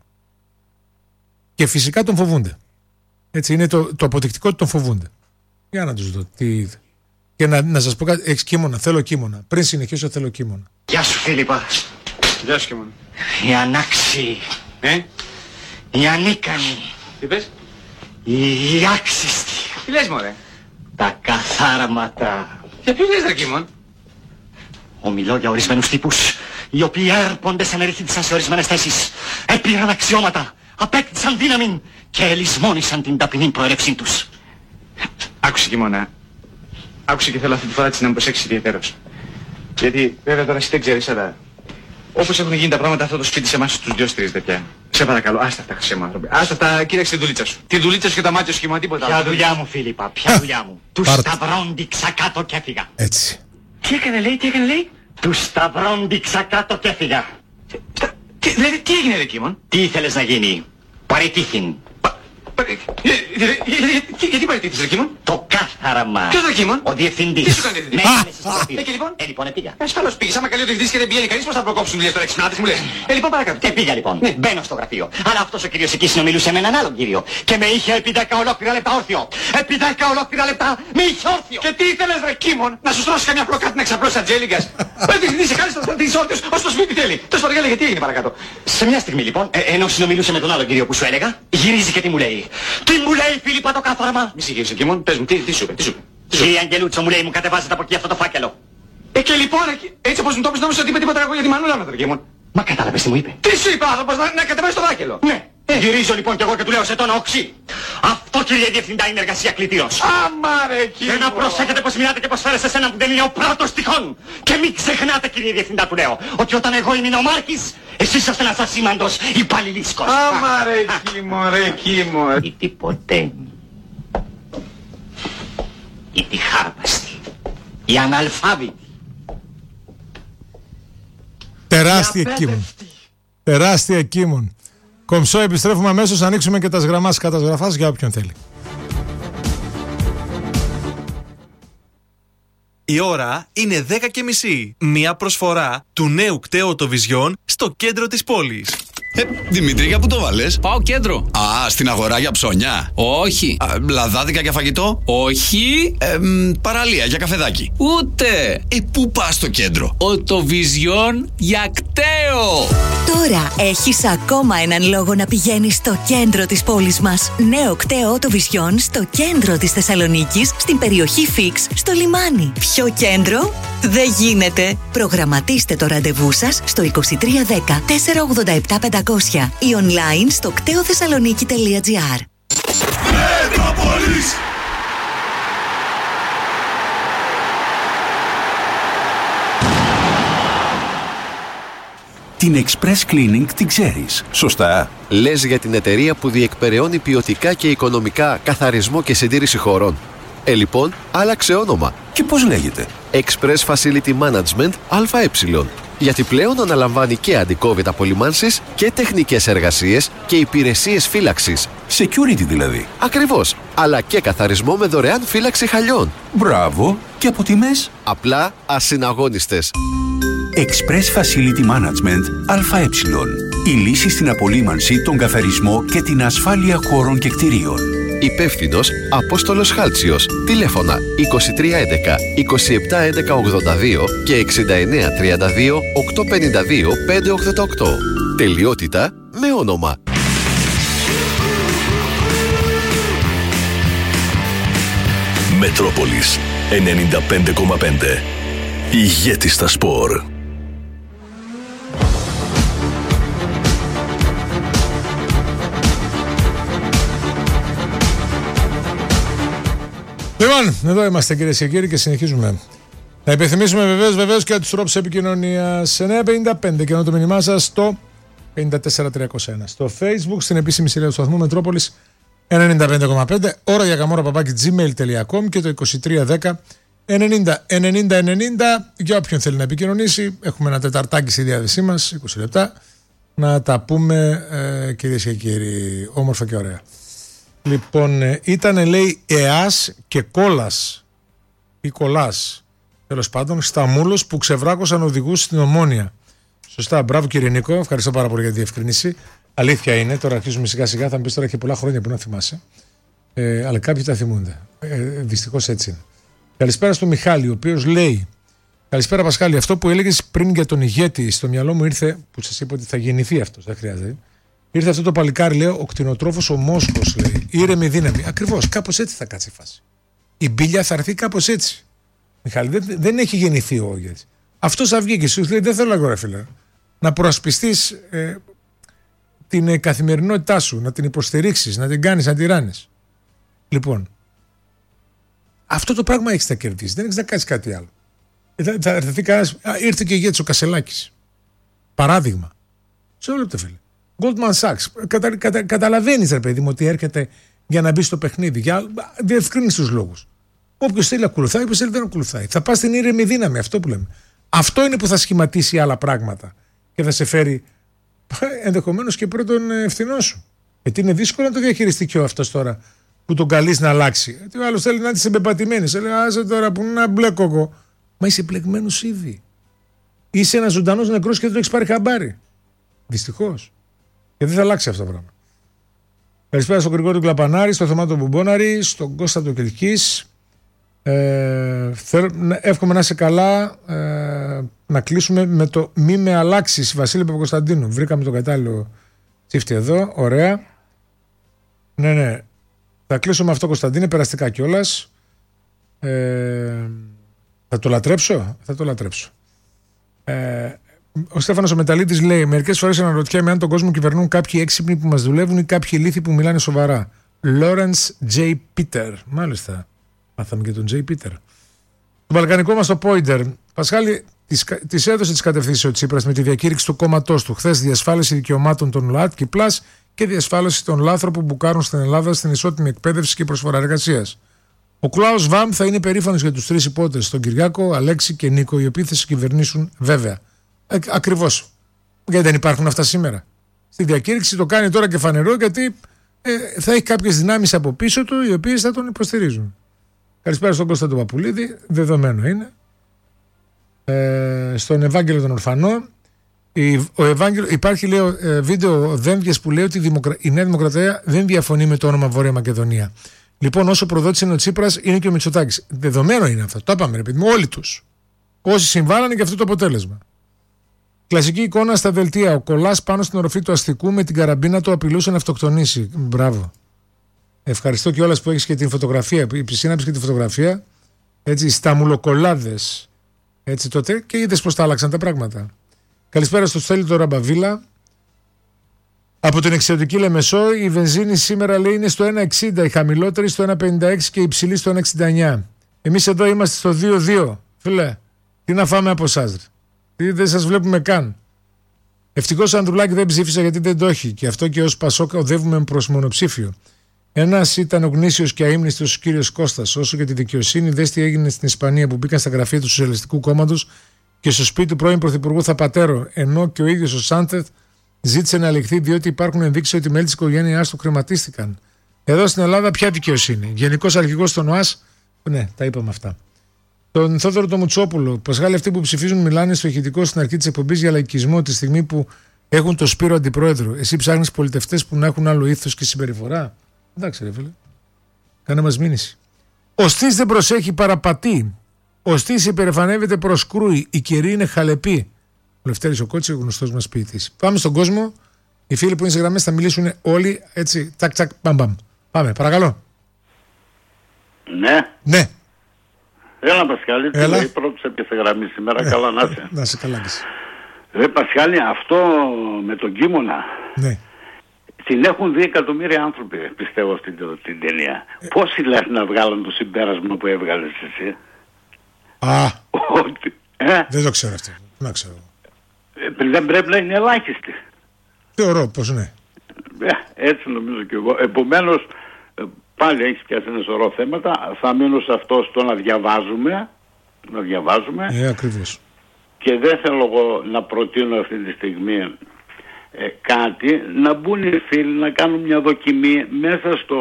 Και φυσικά τον φοβούνται. Έτσι είναι το, το αποδεικτικό ότι τον φοβούνται. Για να τους δω τι. Και να, να σας πω κάτι, έχεις κείμωνα, θέλω κείμωνα. Πριν συνεχίσω θέλω κείμωνα. Γεια σου Φίλιππα. Γεια σου κείμωνα. Οι ανάξιοι. Ε? Οι ανίκανοι. Τι πες? Οι άξιστοι. Τι λες μωρέ? Τα καθάρματα. Για ποιο λες ρε Κίμων? Ομιλώ για ορισμένους τύπους, οι οποίοι έρπονται σαν ερήφθησαν σε ορισμένες θέσεις, έπειραν αξιώματα, απέκτησαν δύναμη και ελισμόνησαν την ταπεινή προέλευσή τους. Άκουσε Κίμωνα. Άκουσε και θέλω αυτή τη φορά της να με προσέξεις ιδιαίτερος. Γιατί βέβαια τώρα εσύ δεν ξέρεις, αλλά όπως έχουν γίνει τα πράγματα αυτό το σπίτι σε εμάς τους δυο στηρίζεται πια. Σε παρακαλώ, άστα αυτά χρυσέ μου άνθρωποι. Άστα αυτά, κοίταξε την δουλίτσα σου. Τη δουλίτσα σου και τα μάτια σου σχήμα, τίποτα. Ποια δουλειά μου Φίλιππα, ποια δουλειά μου. Τους σταυρόντιξα κάτω και έφυγα. Έτσι. Τι έκανε λέει, τι έκανε λέει? Τους σταυρόντιξα κάτω και έφυγα. Τι, δηλαδή, τι έγινε ρε Κίμων? Τι ήθελες να γίνει? Παραιτήθην. Γιατί παραιτήθης ρε Κίμων? Το κάθε καθαρμά. Ποιος δοκίμων? Ο διευθυντής. Τι σου κάνει διευθυντής? Ναι, είναι στο Α, γραφείο. ε, και λοιπόν? Ε, λοιπόν, επήγα. Ασφαλώς πήγες. Άμα καλεί ο διευθυντής και δεν πηγαίνει κανείς, πώς θα προκόψουν δουλειές τώρα εξυπνάτες μου λες. Ε, λοιπόν παρακάτω. Και πήγα λοιπόν. Ναι. Μπαίνω στο γραφείο. Αλλά αυτός ο κύριος εκεί συνομιλούσε με έναν άλλον κύριο. Και με είχε επί δέκα ολόκληρα λεπτά όρθιο. Επί δέκα ολόκληρα λεπτά με είχε όρθιο. Και τι ήθελες ρε Κίμων, να σου στρώσει καμιά πλοκάτι να ξαπλώσεις ατζέλιγκας. Ο διευθυντής σε κάλεσε να στρατηγείς όρθιος ως το σπίτι θέλει. Τόσο παρακαλώ γιατί έγινε παρακάτω. Σε μια στιγμή λοιπόν, ε, ενώ συνομιλούσε με τον άλλο κύριο που σου έλεγα, γυρίζει και τι μου λέει. Τι μου λέει Φίλιππα το κάθαρμα. Μη συγχύρισαι Κίμων, πες μου, τι, τι σου είπε, τι σου είπε. Κύριε Αγγελούτσο μου λέει μου κατεβάζετε από εκεί αυτό το φάκελο. Ε, και λοιπόν, εκεί, έτσι όπως μου το πες νόμιζα ότι είπε τίποτα εγώ για τη μανούλα με τον Κίμων. Μα κατάλαβες τι μου είπε. Τι σου είπε άνθρωπος, να, να κατεβάσεις το φάκελο. Ναι. Ε. Γυρίζω λοιπόν κι εγώ και του λέω σε τον οξύ. Αυτό κύριε Διευθυντά είναι εργασία κλητήρος. Άμα ρε Κίμων. Και να προσέχετε πως μιλάτε και πως φέρεστε σε έναν που δεν είναι ο πρώτος τυχόν. Και μην ξεχνάτε κύριε Διευθυντά του λέω ότι όταν εγώ ήμουν ο Μάρκης, εσείς είσαστε ένας ασήμαντος υπαλληλίσκος. Άμα ρε Κίμων, ρε Κίμων. Η τυποτένη. Η τυχάρπαστη. Η αναλφάβητη. Τεράστια Κίμων. Τεράστια Κίμων. Κομψό, επιστρέφουμε αμέσως, ανοίξουμε και τα γραμμάς καταγραφάς για όποιον θέλει. Η ώρα είναι δέκα και μισή. Μία προσφορά του νέου κταίου Vision στο κέντρο της πόλης. Ε, Δημήτρη, για πού το βάλες? Πάω κέντρο. Α, στην αγορά για ψώνια. Όχι. Α, λαδάδικα για φαγητό. Όχι. Ε, μ, παραλία για καφεδάκι. Ούτε. Ε, πού πας στο κέντρο? Ο το Vision για κταίο. Τώρα έχεις ακόμα έναν λόγο να πηγαίνεις στο κέντρο της πόλης μας. Νέο κταίο το Vision στο κέντρο της Θεσσαλονίκης, στην περιοχή Φίξ, στο λιμάνι. Ποιο κέντρο? Δεν γίνεται. Προγραμματίστε το ραντεβού σας στο είκοσι τρία δέκα τετρακόσια ογδόντα επτά πεντακόσια ή online στο κτέοθεσσαλονίκη τελεία τζι άρ. Μετρόπολης! Την Express Cleaning την ξέρεις, σωστά? Λες για την εταιρεία που διεκπεραιώνει ποιοτικά και οικονομικά καθαρισμό και συντήρηση χωρών. Ε, λοιπόν, άλλαξε όνομα. Και πώς λέγεται? Express Facility Management ΑΕ. Γιατί πλέον αναλαμβάνει και αντικόβιτα απολυμάνσεις και τεχνικές εργασίες και υπηρεσίες φύλαξης. Security δηλαδή. Ακριβώς. Αλλά και καθαρισμό με δωρεάν φύλαξη χαλιών. Μπράβο. Και από τιμές? Απλά ασυναγώνιστες. Express Facility Management ΑΕ. Η λύση στην απολύμανση, τον καθαρισμό και την ασφάλεια χώρων και κτηρίων. Υπεύθυνος Απόστολος Χάλτσιος. Τηλέφωνα είκοσι τρία έντεκα είκοσι επτά έντεκα ογδόντα δύο και εξήντα εννέα τριάντα δύο οκτακόσια πενήντα δύο πεντακόσια ογδόντα οκτώ. Τελειότητα με όνομα. Μετρόπολης ενενήντα πέντε κόμμα πέντε. Ηγέτης στα σπορ. Λοιπόν, εδώ είμαστε κυρίες και κύριοι και συνεχίζουμε. Να υπενθυμίσουμε βεβαίως, βεβαίως και τους τρόπους επικοινωνίας. εννιά πενήντα πέντε και ενώ το μήνυμά σας στο πέντε τέσσερα τριακόσια ένα. Στο Facebook, στην επίσημη σελίδα του σταθμού Μετρόπολης ενενήντα πέντε κόμμα πέντε. Ώρα για καμόρα παπάκι τζιμέιλ τελεία κομ και το είκοσι τρία δέκα ενενήντα ενενήντα ενενήντα. Για όποιον θέλει να επικοινωνήσει, έχουμε ένα τεταρτάκι στη διάθεσή μας, είκοσι λεπτά. Να τα πούμε ε, κυρίες και κύριοι, όμορφα και ωραία. Λοιπόν, ήταν λέει ΕΑΣ και Κόλας ή Κολάς, τέλος πάντων, Σταμούλος που ξεβράκωσαν οδηγούς στην Ομόνια. Σωστά, μπράβο κύριε Νίκο, ευχαριστώ πάρα πολύ για τη διευκρίνηση. Αλήθεια είναι, τώρα αρχίζουμε σιγά σιγά, θα μου πεις τώρα έχει πολλά χρόνια που να θυμάσαι. Ε, αλλά κάποιοι τα θυμούνται. Ε, δυστυχώς έτσι είναι. Καλησπέρα στο Μιχάλη, ο οποίος λέει: Καλησπέρα Πασχάλη, αυτό που έλεγες πριν για τον ηγέτη, στο μυαλό μου ήρθε, που σας είπα ότι θα γεννηθεί αυτός, δεν χρειάζεται. Ήρθε αυτό το παλικάρι, λέω, ο κτηνοτρόφος ο Μόσχος, λέει. Ήρεμη δύναμη. Ακριβώς, κάπως έτσι θα κάτσει η φάση. Η μπίλια θα έρθει κάπως έτσι. Μιχάλη, δεν, δεν έχει γεννηθεί ο ηγέτης. Αυτός θα βγει και σου λέει: Δεν θέλω αγορά, φίλε. Να προασπιστείς ε, την ε, καθημερινότητά σου, να την υποστηρίξεις, να την κάνεις, να την ράνεις. Λοιπόν, αυτό το πράγμα έχεις να κερδίσει. Δεν έχεις να κάνεις κάτι άλλο. Θα, θα έρθει κανένας. Ήρθε και ο ηγέτης ο Κασελάκης. Παράδειγμα. Σε όλο το φίλε. Goldman Sachs. Κατα, κατα, καταλαβαίνεις ρε παιδί μου ότι έρχεται για να μπει στο παιχνίδι. Για διευκρίνεις τους λόγους. Όποιος θέλει ακολουθάει, όποιος θέλει δεν ακολουθάει. Θα πας στην ήρεμη δύναμη, αυτό που λέμε. Αυτό είναι που θα σχηματίσει άλλα πράγματα και θα σε φέρει ενδεχομένως και πρώτον ευθυνό σου. Γιατί είναι δύσκολο να το διαχειριστεί και ο αυτός τώρα που τον καλείς να αλλάξει. Γιατί ο άλλος θέλει να είσαι εμπεπατημένος. Λέει, άσε τώρα που είναι να μπλέκω εγώ. Μα είσαι μπλεγμένος ήδη. Είσαι ένας ζωντανός νεκρός και δεν το έχεις πάρει χαμπάρι. Δυστυχώς. Και δεν θα αλλάξει αυτό το πράγμα. Καλησπέρα στον Γρηγόρη του Κλαπανάρη, στον Θωμά τον Μπουμπόναρη, στον Κώστα του Κελκής. Ε, εύχομαι να είσαι καλά. Ε, να κλείσουμε με το μη με αλλάξεις, Βασίλη Παπακοσταντίνου. Βρήκαμε τον κατάλληλο τσίφτη εδώ. Ωραία. Ναι, ναι. Θα κλείσω με αυτό, Κωνσταντίνε, περαστικά κιόλας. Ε, θα το λατρέψω. Θα το λατρέψω. Ε, ο Στέφανος ο Μεταλίτης λέει: μερικές φορές αναρωτιέμαι αν τον κόσμο κυβερνούν κάποιοι έξυπνοι που μας δουλεύουν ή κάποιοι ηλίθιοι που μιλάνε σοβαρά. Lawrence J. Peter. Μάλιστα. Μάθαμε και τον J. Peter. Το βαλκανικό μας το Πόιντερ. Πασχάλη, της έδωσε τις κατευθύνσεις ο Τσίπρας με τη διακήρυξη του κόμματός του. Χθες διασφάλιση δικαιωμάτων των ΛΟΑΤ και Πλάς και διασφάλιση των λάθρων που μπουκάρουν στην Ελλάδα στην ισότιμη εκπαίδευση και προσφορά εργασίας. Ο Κλάους Βαμ θα είναι περήφανος για τους τρεις υπότες, τον Κυριάκο, Αλέξη και Νίκο, οι οποίοι θα συγκυβερνήσουν βέβαια. Ε, ακριβώς. Γιατί δεν υπάρχουν αυτά σήμερα. Στη διακήρυξη το κάνει τώρα και φανερό, γιατί ε, θα έχει κάποιες δυνάμεις από πίσω του, οι οποίες θα τον υποστηρίζουν. Καλησπέρα στον Κώστα του Παπουλίδη, δεδομένο είναι. Ε, στον Ευάγγελο τον Ορφανό. Η, ο Ευάγγελο, υπάρχει λέω, ε, βίντεο Δένδιας που λέει ότι η, Δημοκρα... η Νέα Δημοκρατία δεν διαφωνεί με το όνομα Βόρεια Μακεδονία. Λοιπόν, όσο προδότης είναι ο Τσίπρας, είναι και ο Μητσοτάκης. Δεδομένο είναι αυτό. Το είπαμε, ρε παιδί μου, όλοι τους. Όσοι συμβάλλανε και αυτό το αποτέλεσμα. Κλασική εικόνα στα δελτία. Ο Κολλάς πάνω στην οροφή του αστικού με την καραμπίνα του απειλούσε να αυτοκτονήσει. Μπράβο. Ευχαριστώ κιόλας που έχεις και την φωτογραφία. Η Πισίναψη και τη φωτογραφία. Έτσι, σταμουλοκολλάδες. Έτσι τότε και είδες πώς τα άλλαξαν τα πράγματα. Καλησπέρα στο Στέλιο του Ραμπαβίλα. Από την εξαιρετική Λεμεσό, η βενζίνη σήμερα λέει είναι στο ένα εξήντα, η χαμηλότερη στο ένα πενήντα έξι και η υψηλή στο ένα εξήντα εννιά. Εμείς εδώ είμαστε στο δύο δύο. Φίλε, τι να φάμε από εσάς, τι δεν σας βλέπουμε καν. Ευτυχώς ο Ανδρουλάκη δεν ψήφισε γιατί δεν το έχει και αυτό και ως Πασόκ οδεύουμε προς μονοψήφιο. Ένας ήταν ο γνήσιος και αείμνηστος κύριος Κώστας. Όσο και τη δικαιοσύνη, δες τι έγινε στην Ισπανία που μπήκαν στα γραφεία του Σοσιαλιστικού Κόμματος και στο σπίτι του πρώην Πρωθυπουργού Θαπατέρο, ενώ και ο ίδιος ο Σάνθεθ ζήτησε να ελεγχθεί διότι υπάρχουν ενδείξεις ότι μέλη της οικογένειάς του κρεματίστηκαν. Εδώ στην Ελλάδα, ποια δικαιοσύνη. Γενικός αρχηγός των ΟΑΣ, ναι, τα είπαμε αυτά. Τον Θόδωρο τον Μουτσόπουλο, Πασχάλη, αυτοί που ψηφίζουν μιλάνε στο ηχητικό στην αρχή της εκπομπής για λαϊκισμό τη στιγμή που έχουν το Σπύρο αντιπρόεδρο. Εσύ ψάχνεις πολιτευτές που να έχουν άλλο ήθος και συμπεριφορά. Εντάξει, ρε φίλε. Κάνε μας μήνυση. Ο Στής δεν προσέχει, παραπατεί. Ο Στής υπερεφανεύεται προς κρούι. Η καιρή είναι χαλεπή. Ο Λευτέρης ο Κότσης, ο γνωστός μας ποιητής. Πάμε στον κόσμο. Οι φίλοι που είναι σε γραμμές θα μιλήσουν όλοι έτσι. Τσακ, τσακ, μπαμ, μπαμ. Πάμε, παρακαλώ. Ναι. Ναι. Έλα, Πασχάλη. Τι λέει, πρώτος έπιασε σε γραμμή σήμερα. Ε, καλά να είσαι. Να είσαι καλά. Ρε Πασχάλη, αυτό με τον Κίμωνα. Ναι. Την έχουν δει εκατομμύρια άνθρωποι, πιστεύω, στην, στην ταινία. Ε. Πόσοι λες να βγάλουν το συμπέρασμα που έβγαλες εσύ? Α, ότι, ε? δεν το ξέρω αυτό. Να ξέρω. Ε, δεν πρέπει να είναι ελάχιστη. Θεωρώ πως ναι. Ε, έτσι νομίζω και εγώ. Επομένως, πάλι έχεις πιάσει ένα σωρό θέματα. Θα μείνω σε αυτό, στο να διαβάζουμε. Να διαβάζουμε. Ε, ακριβώς. Και δεν θέλω εγώ να προτείνω αυτή τη στιγμή ε, κάτι. Να μπουν οι φίλοι να κάνουν μια δοκιμή μέσα στο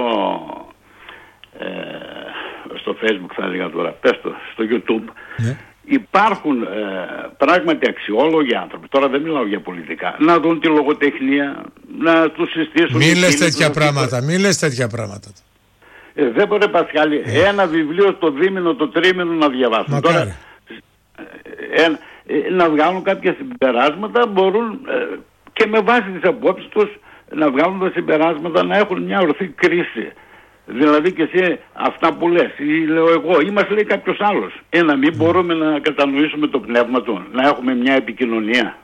ε, στο Facebook, θα έλεγα τώρα, πες το, στο YouTube. Ναι. Υπάρχουν ε, πράγματι αξιόλογοι άνθρωποι. Τώρα δεν μιλάω για πολιτικά. Να δουν τη λογοτεχνία, να τους συστήσουν. Μη λες τέτοια πράγματα, μη λες τέτοια πράγματα. Ε, δεν μπορεί, Πασχάλη, ε. ένα βιβλίο το δίμηνο, το τρίμηνο να διαβάσουν. Τώρα, ε, ε, να βγάλουν κάποια συμπεράσματα, μπορούν ε, και με βάση τις απόψεις τους να βγάλουν τα συμπεράσματα, να έχουν μια ορθή κρίση. Δηλαδή και εσύ αυτά που λες ή λέω εγώ ή μας λέει κάποιος άλλος, ε, να μην μπορούμε να κατανοήσουμε το πνεύμα του, να έχουμε μια επικοινωνία.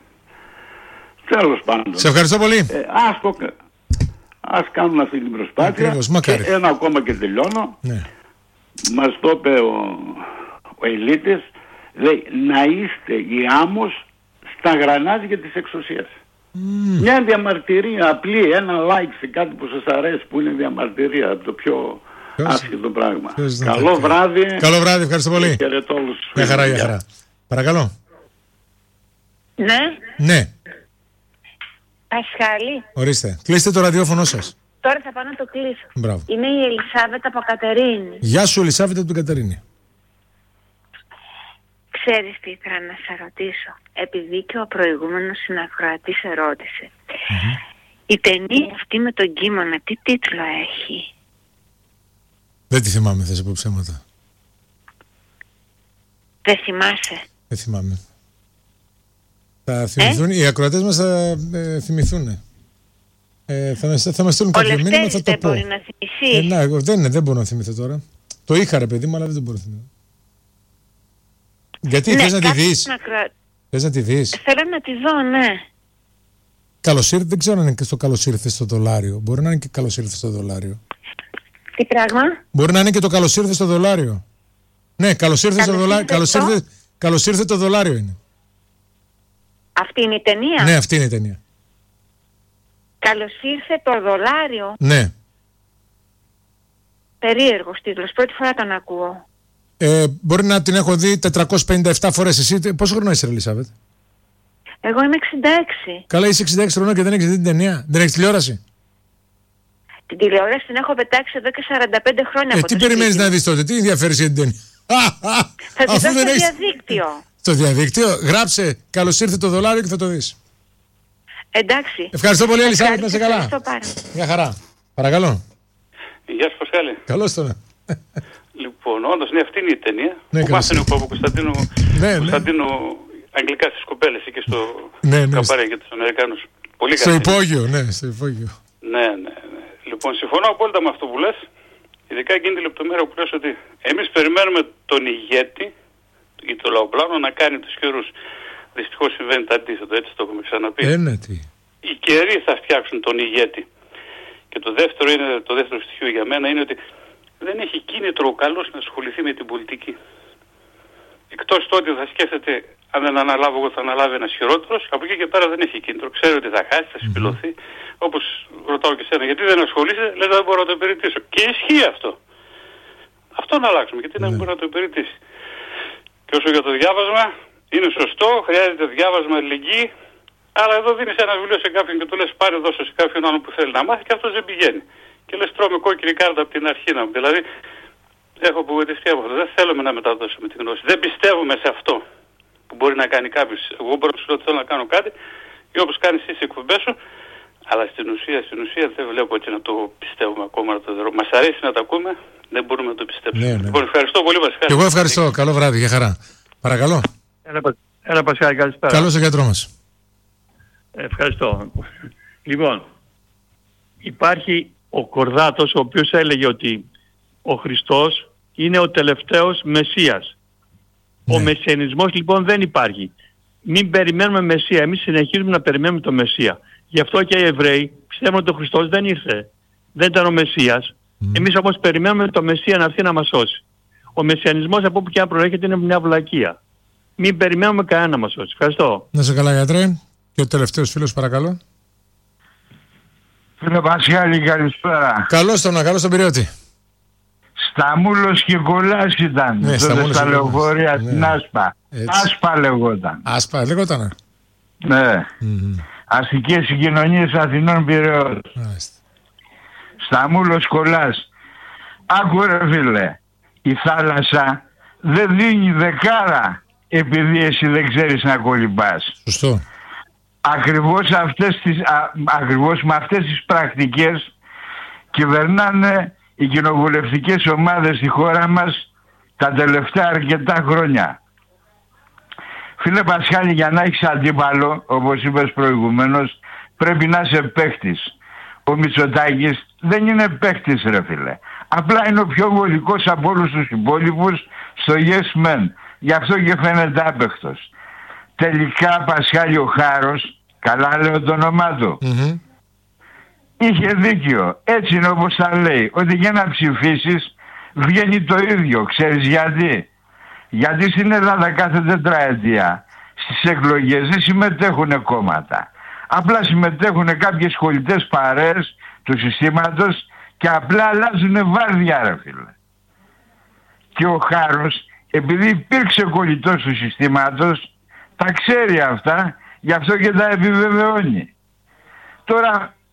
Τέλος πάντων. Σε ευχαριστώ πολύ. Ε, ας, το, ας κάνουμε αυτή την προσπάθεια. Ακριβώς, και ένα ακόμα και τελειώνω. Ναι. Μας το είπε ο, ο Ελίτης, λέει να είστε η άμμος στα γρανάζια της εξουσίας. Mm. Μια διαμαρτυρία απλή, ένα like σε κάτι που σας αρέσει, που είναι διαμαρτυρία, το πιο άσχετο πράγμα. Καλό βράδυ. Καλό βράδυ, ευχαριστώ πολύ. Χαιρετώ όλους. Μια χαρά, μια χαρά. Παρακαλώ. Ναι. Ναι. Πασχάλη. Ορίστε. Κλείστε το ραδιόφωνο σας. Τώρα θα πάω να το κλείσω. Μπράβο. Είμαι η Ελισάβετ από Κατερίνη. Γεια σου, Ελισάβετ από την Κατερίνη. Ξέρεις τι ήθελα να σε ρωτήσω, επειδή και ο προηγούμενος συνακροατής ερώτησε. Mm-hmm. Η ταινία αυτή με τον Κίμωνα τι τίτλο έχει? Δεν τη θυμάμαι, θα σε πω ψέματα. Δεν θυμάσαι? Δεν θυμάμαι. Θα θυμηθούν, ε? οι ακροατές μας θα ε, θυμηθούν. Ε, θα, θα μας στείλουν κάποιο μήνυμα, θα το δεν πω. Μπορεί να θυμηθείς. Ε, να, εγώ, δεν, δεν μπορώ να θυμηθώ τώρα. Το είχα ρε παιδί μου, αλλά δεν μπορώ να θυμηθώ. Γιατί, ναι, θες να τη δεις? Να κρα... Θες να τη δεις? Θέλω να τη δω, ναι. Καλώς ήρθε, δεν ξέρω αν είναι και στο καλώς ήρθε στο δολάριο. Μπορεί να είναι και καλώς ήρθε στο δολάριο. Τι πράγμα? Μπορεί να είναι και το καλώς ήρθε στο δολάριο. Ναι, καλώς ήρθε στο δολάριο. Καλώς ήρθε, καλώς ήρθε το δολάριο είναι. Αυτή είναι η ταινία? Ναι, αυτή είναι η ταινία. Καλώς ήρθε το δολάριο. Ναι. Περίεργος τίτλος, πρώτη φορά τον ακούω. Ε, μπορεί να την έχω δει τετρακόσιες πενήντα επτά φορές. Εσύ πόσο χρόνο είσαι, Ελισάβετ? Εγώ είμαι εξήντα έξι. Καλά, είσαι εξήντα έξι χρονών και δεν έχεις δει την ταινία? Δεν έχεις τηλεόραση? Την τηλεόραση την έχω πετάξει εδώ και σαράντα πέντε χρόνια. Ε, από τι το περιμένεις σπίτι. να δεις τότε? Τι ενδιαφέρει για την ταινία? Θα τη δω στο έχεις... διαδίκτυο. Στο διαδίκτυο, γράψε καλώς ήρθε το δολάριο και θα το δεις. Εντάξει. Ευχαριστώ πολύ, Ελισάβετ, να είσαι καλά. Μια χαρά. Παρακαλώ. Γεια σου, Πασχάλη. Καλώς τώρα. Λοιπόν, όντως, ναι, αυτή είναι η ταινία Ναι, που μάθαινε ο Παπα-Κωνσταντίνου ναι, Κωνσταντίνου αγγλικά στις κοπέλες και στο ναι, ναι, καμπάρι για τους Αμερικάνους. Πολύ στο καλή. υπόγειο, ναι, στο υπόγειο. Ναι, ναι, ναι. Λοιπόν, συμφωνώ απόλυτα με αυτό που λες. Ειδικά εκείνη τη λεπτομέρεια που λες ότι εμείς περιμένουμε τον ηγέτη ή το λαοπλάνο να κάνει τους καιρούς. Δυστυχώς συμβαίνει το αντίθετο, έτσι το έχουμε ξαναπεί. Ε, ναι, τι. Οι καιροί θα φτιάξουν τον ηγέτη. Και το δεύτερο, είναι, το δεύτερο στοιχείο για μένα είναι ότι δεν έχει κίνητρο ο καλός να ασχοληθεί με την πολιτική. Εκτός του ότι θα σκέφτεται, αν δεν αναλάβω εγώ θα αναλάβει ένας χειρότερος, από εκεί και πέρα δεν έχει κίνητρο. Ξέρει ότι θα χάσει, θα συμπληρωθεί. Mm-hmm. Όπως ρωτάω και σένα, γιατί δεν ασχολείσαι, λέει δεν μπορώ να το υπηρετήσω. Και ισχύει αυτό. Αυτό να αλλάξουμε, γιατί mm-hmm. δεν μπορεί να το υπηρετήσει. Και όσο για το διάβασμα, είναι σωστό, χρειάζεται διάβασμα, αλληλεγγύη, αλλά εδώ δίνεις ένα βιβλίο σε κάποιον και του λες πάρε δώσε σε κάποιον άλλο που θέλει να μάθει και αυτός δεν πηγαίνει. Και λες τρώμε κόκκινη κάρτα από την αρχή να μου. Δηλαδή, έχω απογοητευτεί από αυτό. Δεν θέλουμε να μεταδώσουμε τη γνώση. Δεν πιστεύουμε σε αυτό που μπορεί να κάνει κάποιος. Εγώ μπορώ να σου λέω ότι θέλω να κάνω κάτι ή όπως κάνεις εσύ τις εκπομπές σου, αλλά στην ουσία, στην ουσία δεν βλέπω έτσι να το πιστεύουμε ακόμα. Να το δω. Μας αρέσει να το ακούμε, δεν μπορούμε να το πιστέψουμε. Ναι, ναι. Λοιπόν, ευχαριστώ πολύ, Πασχάλη. Και εγώ ευχαριστώ. Καλό βράδυ, για χαρά. Παρακαλώ. Έλα, έλα Πασχάλη, καλησπέρα. Καλώς ο γιατρό μας. Ευχαριστώ. Λοιπόν, υπάρχει ο Κορδάτος ο οποίος έλεγε ότι ο Χριστός είναι ο τελευταίος Μεσσίας. Ναι. Ο μεσιανισμός λοιπόν δεν υπάρχει. Μην περιμένουμε Μεσσία, εμείς συνεχίζουμε να περιμένουμε το Μεσσία. Γι' αυτό και οι Εβραίοι πιστεύουν ότι ο Χριστός δεν ήρθε. Δεν ήταν ο Μεσσίας. Mm. Εμείς όμως περιμένουμε το Μεσσία να έρθει να μας σώσει. Ο μεσιανισμός από όπου και αν προέρχεται είναι μια βλακεία. Μην περιμένουμε κανένα να μας σώσει. Ευχαριστώ. Να σε καλά, γιατρέ. Και ο τελευταίος φίλος, παρακαλώ. Φίλε Πασχάλη, καλησπέρα. Καλώς τον, καλώς τον Πυριώτη. Σταμούλος και Κολάς ήταν. Ναι, τότε στα λεωφορεία στην ναι. Άσπα. Έτσι. Άσπα λεγόταν. Άσπα λεγότανε. Ναι. Mm-hmm. Αστικές συγκοινωνίες Αθηνών Πειραιώς. Σταμούλος Κολάς. Άκου ρε φίλε, η θάλασσα δεν δίνει δεκάρα επειδή εσύ δεν ξέρεις να κολυμπάς. Σωστό. Ακριβώς, αυτές τις, α, ακριβώς με αυτές τις πρακτικές κυβερνάνε οι κοινοβουλευτικές ομάδες στη χώρα μας τα τελευταία αρκετά χρόνια. Φίλε Πασχάλη, για να έχεις αντίπαλο, όπως είπες προηγουμένως, πρέπει να είσαι παίχτης. Ο Μητσοτάκης δεν είναι παίχτης ρε φίλε. Απλά είναι ο πιο βολικός από όλους τους υπόλοιπους στο yes men. Γι' αυτό και φαίνεται άπαιχτος. Τελικά Πασχάλη ο Χάρος, καλά λέω το όνομά του, mm-hmm. είχε δίκιο. Έτσι είναι όπως τα λέει, ότι για να ψηφίσεις βγαίνει το ίδιο. Ξέρεις γιατί? Γιατί στην Ελλάδα κάθε τετραετία στις εκλογές δεν συμμετέχουν κόμματα. Απλά συμμετέχουν κάποιες κολλητές παρέες του συστήματος και απλά αλλάζουν βάρδια ρε φίλε. Και ο Χάρος, επειδή υπήρξε κολλητός του συστήματος, τα ξέρει αυτά, γι' αυτό και τα επιβεβαιώνει. Τώρα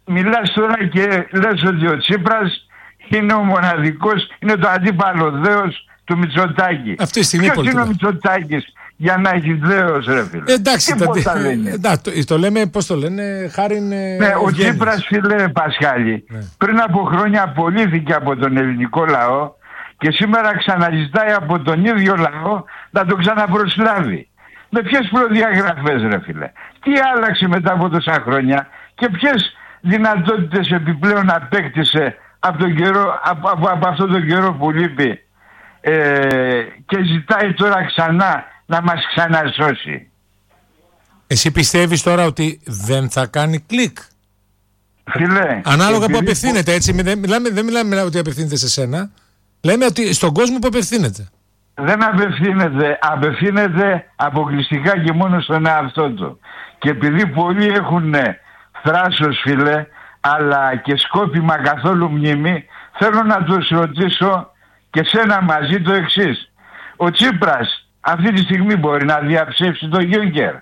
μιλάς τώρα και λες ότι ο Τσίπρας είναι ο μοναδικός, είναι το αντίπαλο δέος του Μητσοτάκη. Αυτή τη στιγμή ποιος είναι ο Μητσοτάκης για να έχει δέος, ρε φίλε? Ε, εντάξει, τα, τα, το, το λέμε, πώς το λένε, χάρη είναι... Ναι, ο Τσίπρας, φίλε Πασχάλη, ναι. πριν από χρόνια απολύθηκε από τον ελληνικό λαό και σήμερα ξαναζητάει από τον ίδιο λαό να τον ξαναπροσλάβει. Με ποιες προδιαγραφές, ρε φίλε? Τι άλλαξε μετά από τόσα χρόνια και ποιες δυνατότητες επιπλέον απέκτησε από, τον καιρό, από, από, από αυτόν τον καιρό που λείπει ε, και ζητάει τώρα ξανά να μας ξανασώσει? Εσύ πιστεύεις τώρα ότι δεν θα κάνει κλικ? Φίλε, ανάλογα που απευθύνεται, έτσι, δεν μιλάμε, δεν μιλάμε ότι απευθύνεται σε σένα, λέμε ότι στον κόσμο που απευθύνεται. Δεν απευθύνεται, απευθύνεται αποκλειστικά και μόνο στον εαυτό του. Και επειδή πολλοί έχουν θράσος, φίλε, αλλά και σκόπιμα καθόλου μνήμη, θέλω να τους ρωτήσω και σένα μαζί το εξής. Ο Τσίπρας αυτή τη στιγμή μπορεί να διαψεύσει το Γιούγκερ?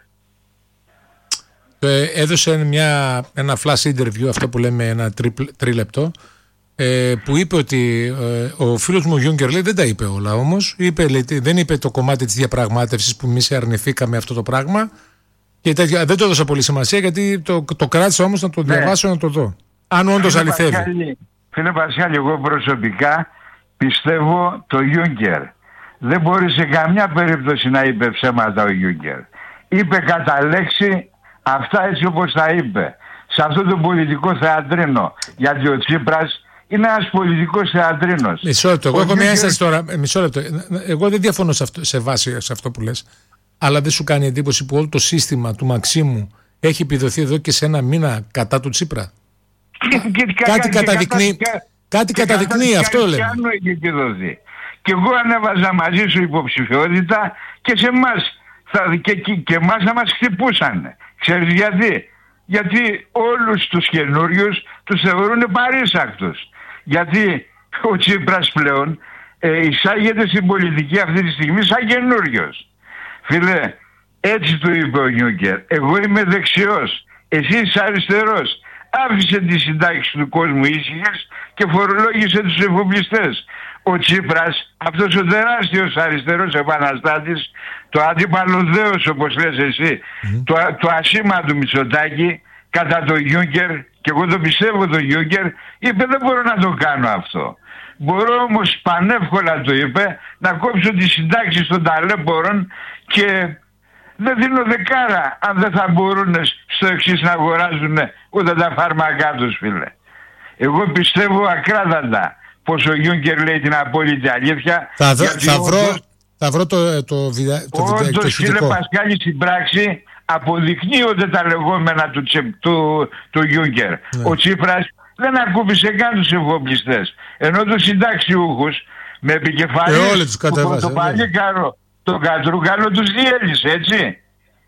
Ε, έδωσε μια, ένα flash interview, αυτό που λέμε ένα τρίλεπτο, ε, που είπε ότι ε, ο φίλος μου ο Γιούγκερ, λέει, δεν τα είπε όλα όμως, είπε, λέει, δεν είπε το κομμάτι της διαπραγμάτευσης που εμείς αρνηθήκαμε αυτό το πράγμα και τέτοια, δεν το έδωσα πολύ σημασία γιατί το, το κράτησα όμως να το ναι. διαβάσω, να το δω αν όντως αληθεύει. Πασχάλη, φίλε Πασχάλη, εγώ προσωπικά πιστεύω το Γιούγκερ. Δεν μπορεί σε καμιά περίπτωση να είπε ψέματα ο Γιούγκερ. Είπε κατά λέξη αυτά έτσι όπως τα είπε. Σε αυτό το πολιτικό θεατρίνο. Γιατί ο Τσίπρας είναι ένας πολιτικός θεατρίνος. Μισό λεπτό. Εγώ έχω μια ένσταση τώρα. Μισό λεπτό. Εγώ δεν διαφωνώ σε, αυτό, σε βάση σε αυτό που λες. Αλλά δεν σου κάνει εντύπωση που όλο το σύστημα του Μαξίμου έχει επιδοθεί εδώ και σε ένα μήνα κατά του Τσίπρα? Και, και, κάτι και, καταδεικνύει, και, κάτι και καταδεικνύει και, αυτό, λέμε. Και εγώ ανέβαζα μαζί σου υποψηφιότητα και σε εμάς θα, και, και, και εμάς να μας χτυπούσαν. Ξέρεις γιατί? Γιατί όλους τους καινούριους τους θεωρούν παρήσακτους. Γιατί ο Τσίπρας πλέον ε, εισάγεται στην πολιτική αυτή τη στιγμή σαν καινούριος. Φίλε, έτσι του είπε ο Γιούγκερ. Εγώ είμαι δεξιός, εσύ είσαι αριστερός. Άφησε τη συντάξη του κόσμου ήσυχες και φορολόγησε τους εφοπλιστές. Ο Τσίπρας, αυτός ο τεράστιος αριστερός επαναστάτης, το αντίπαλο δέος όπως λες εσύ, mm. το, το ασήμα του Μητσοτάκη κατά το Γιούγκερ, και εγώ το πιστεύω το Γιούγκερ, είπε δεν μπορώ να το κάνω αυτό. Μπορώ όμως, πανεύκολα το είπε, να κόψω τις συντάξεις των ταλέπορων και δεν δίνω δεκάρα αν δεν θα μπορούν στο εξής να αγοράζουν ούτε τα φάρμακά τους, φίλε. Εγώ πιστεύω ακράδαντα πως ο Γιούγκερ λέει την απόλυτη αλήθεια. Θα, δω, θα, βρω, όντως, θα βρω το, το, βιδα, το όντως, το φίλε Πασχάλη, στην πράξη αποδεικνύονται τα λεγόμενα του, του, του Γιούγκερ. Ναι. Ο Τσίπρας δεν ακούμπησε καν τους εφοπλιστές. Ενώ τους συνταξιούχους με επικεφαλής ε, το παλίκαρο, τον Κατρούγκαλο τους διέλυσε, έτσι.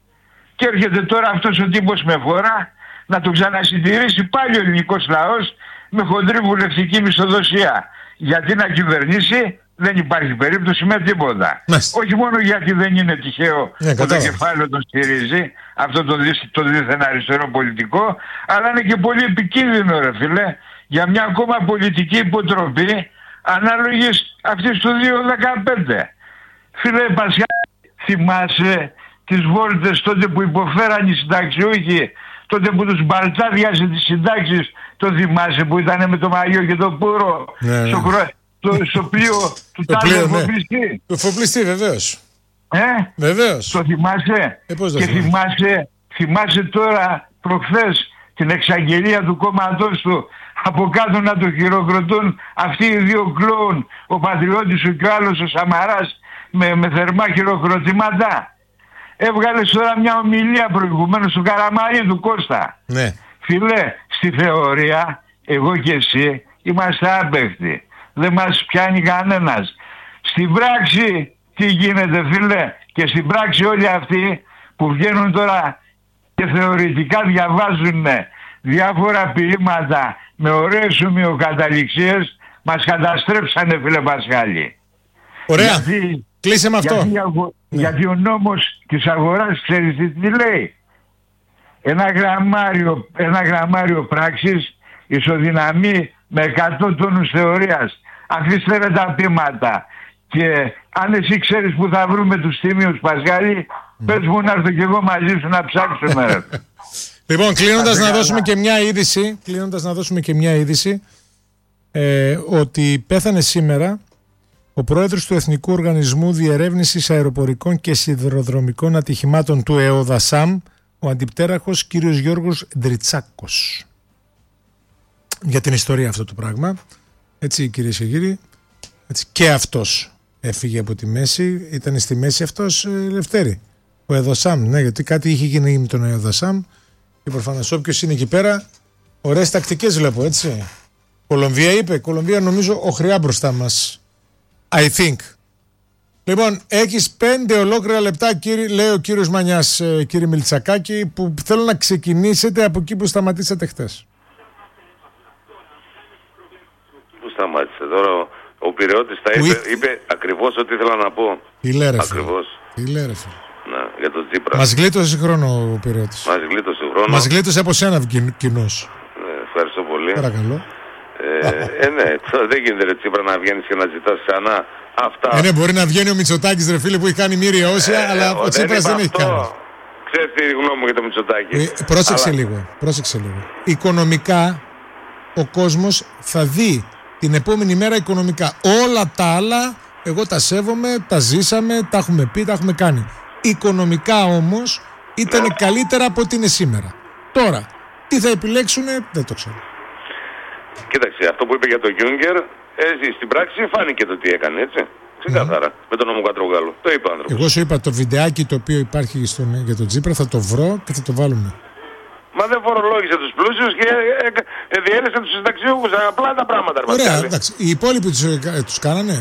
Και έρχεται τώρα αυτός ο τύπος με φορά να τον ξανασυντηρήσει πάλι ο ελληνικός λαός με χοντρή βουλευτική μισθοδοσία. Γιατί να κυβερνήσει δεν υπάρχει περίπτωση με τίποτα. Μες. Όχι μόνο γιατί δεν είναι τυχαίο yeah, που το κεφάλαιο τον στηρίζει, αυτό το, το δίθεν αριστερό πολιτικό, αλλά είναι και πολύ επικίνδυνο, ρε φίλε, για μια ακόμα πολιτική υποτροπή ανάλογης αυτής του δύο χιλιάδες δεκαπέντε. Φίλε Πασχάλη, θυμάσαι τις βόλτες τότε που υποφέραν οι συνταξιούχοι, τότε που τους μπαλτάδιασε τις συντάξεις, το θυμάσαι που ήταν με το μαγιό και το πουρο ναι, στο, ναι. το, στο πλοίο του τάλου εφοπλιστή. Ναι. Του εφοπλιστή βεβαίως. Ε, βεβαίως. Το θυμάσαι? Ε, και θυμάσαι, θυμάσαι τώρα προχθές την εξαγγελία του κόμματός του από κάτω να το χειροκροτούν αυτοί οι δύο κλόουν, ο Πατριώτης και ο άλλος ο Σαμαράς, με, με θερμά χειροκροτήματα. Έβγαλε τώρα μια ομιλία προηγουμένως του Καραμαλή του Κώστα. Ναι. Φίλε, στη θεωρία εγώ και εσύ είμαστε άπαικτοι. Δεν μας πιάνει κανένας. Στην πράξη τι γίνεται, φίλε? Και στην πράξη όλοι αυτοί που βγαίνουν τώρα και θεωρητικά διαβάζουν διάφορα ποίηματα με ωραίες ομοιοκαταληξίες μας καταστρέψανε, φίλε Πασχάλη. Ωραία. Γιατί, κλείσε με αυτό. Γιατί, ναι. γιατί ο νόμος της αγοράς, ξέρεις τι λέει? Ένα γραμμάριο, ένα γραμμάριο πράξης ισοδυναμεί με εκατό τόνους θεωρίας. Αφήστε ρε τα πείματα. Και αν εσύ ξέρεις που θα βρούμε τους τίμιους, Πασχάλη, mm. πες μου να έρθω κι εγώ μαζί σου να ψάξουμε. Λοιπόν, κλείνοντας να δώσουμε και μια είδηση, κλείνοντας να δώσουμε και μια είδηση, ε, ότι πέθανε σήμερα ο πρόεδρος του Εθνικού Οργανισμού Διερεύνησης Αεροπορικών και Σιδηροδρομικών Ατυχημάτων του ΕΟΔΑΣΑΜ, ο αντιπτέραχος κύριος Γιώργος Ντριτσάκος. Για την ιστορία αυτό το πράγμα, έτσι κυρίες και κύριοι, έτσι, και αυτός έφυγε από τη μέση, ήταν στη μέση αυτός, ε, Λευτέρη, ο ΕΟΔΑΣΑΜ, ναι, γιατί κάτι είχε γίνει με τον ΕΟΔΑΣΑΜ και προφανώς όποιος είναι εκεί πέρα, ωραίες τακτικές βλέπω, έτσι. Κολομβία είπε, Κολομβία νομίζω οχριά μπροστά μας. I think. Λοιπόν, έχεις πέντε ολόκληρα λεπτά, κύριε, λέει ο κύριος Μανιάς, ε, κύριε Μιλτσακάκη, που θέλω να ξεκινήσετε από εκεί που σταματήσατε χτες. Πού σταμάτησε τώρα, ο, ο Πειραιώτης τα είπε, είπε, είπε ακριβώς ό,τι ήθελα να πω. Τι λέει ρε ακριβώς. Τι λέει ρε φίλε. Να, για τον Τσίπρα. Μας γλίτωσε χρόνο ο Πειραιώτης. Μας γλίτωσε χρόνο. Μας γλίτωσε από σένα κοινός. Ναι, ευχαριστώ πολύ. Παρακαλώ. Ε, ε, ναι, τώρα δεν γίνεται ρε Τσίπρα να βγαίνεις και να ζητάς ξανά αυτά. Ε, ναι, μπορεί να βγαίνει ο Μητσοτάκης ρε φίλε που έχει κάνει μοίρια όσια, ε, αλλά ο Τσίπρας δεν, δεν έχει κάνει. Ξέρεις τη γνώμη μου για το Μητσοτάκη. Ε, πρόσεξε αλλά... λίγο, πρόσεξε λίγο. Οικονομικά ο κόσμος θα δει την επόμενη μέρα οικονομικά. Όλα τα άλλα εγώ τα σέβομαι, τα ζήσαμε, τα έχουμε πει, τα έχουμε κάνει. Οικονομικά όμως ήταν ναι. καλύτερα από ό,τι είναι σήμερα. Τώρα, τι θα επιλέξουνε, δεν το ξέρω. Κοίταξε, αυτό που είπε για τον Γιούγκερ, έτσι, στην πράξη φάνηκε το τι έκανε, έτσι. Ξεκάθαρα, mm. με τον νόμο Κατρούγκαλου. Το είπε ο άνθρωπος. Εγώ σου είπα το βιντεάκι το οποίο υπάρχει στον, για τον Τσίπρα, θα το βρω και θα το βάλουμε. Μα δεν φορολόγησε τους πλούσιους και ε, ε, διέλυσε τους συνταξιούχους. Απλά τα πράγματα. Ωραία, εντάξει. Οι υπόλοιποι τους, ε, τους κάνανε.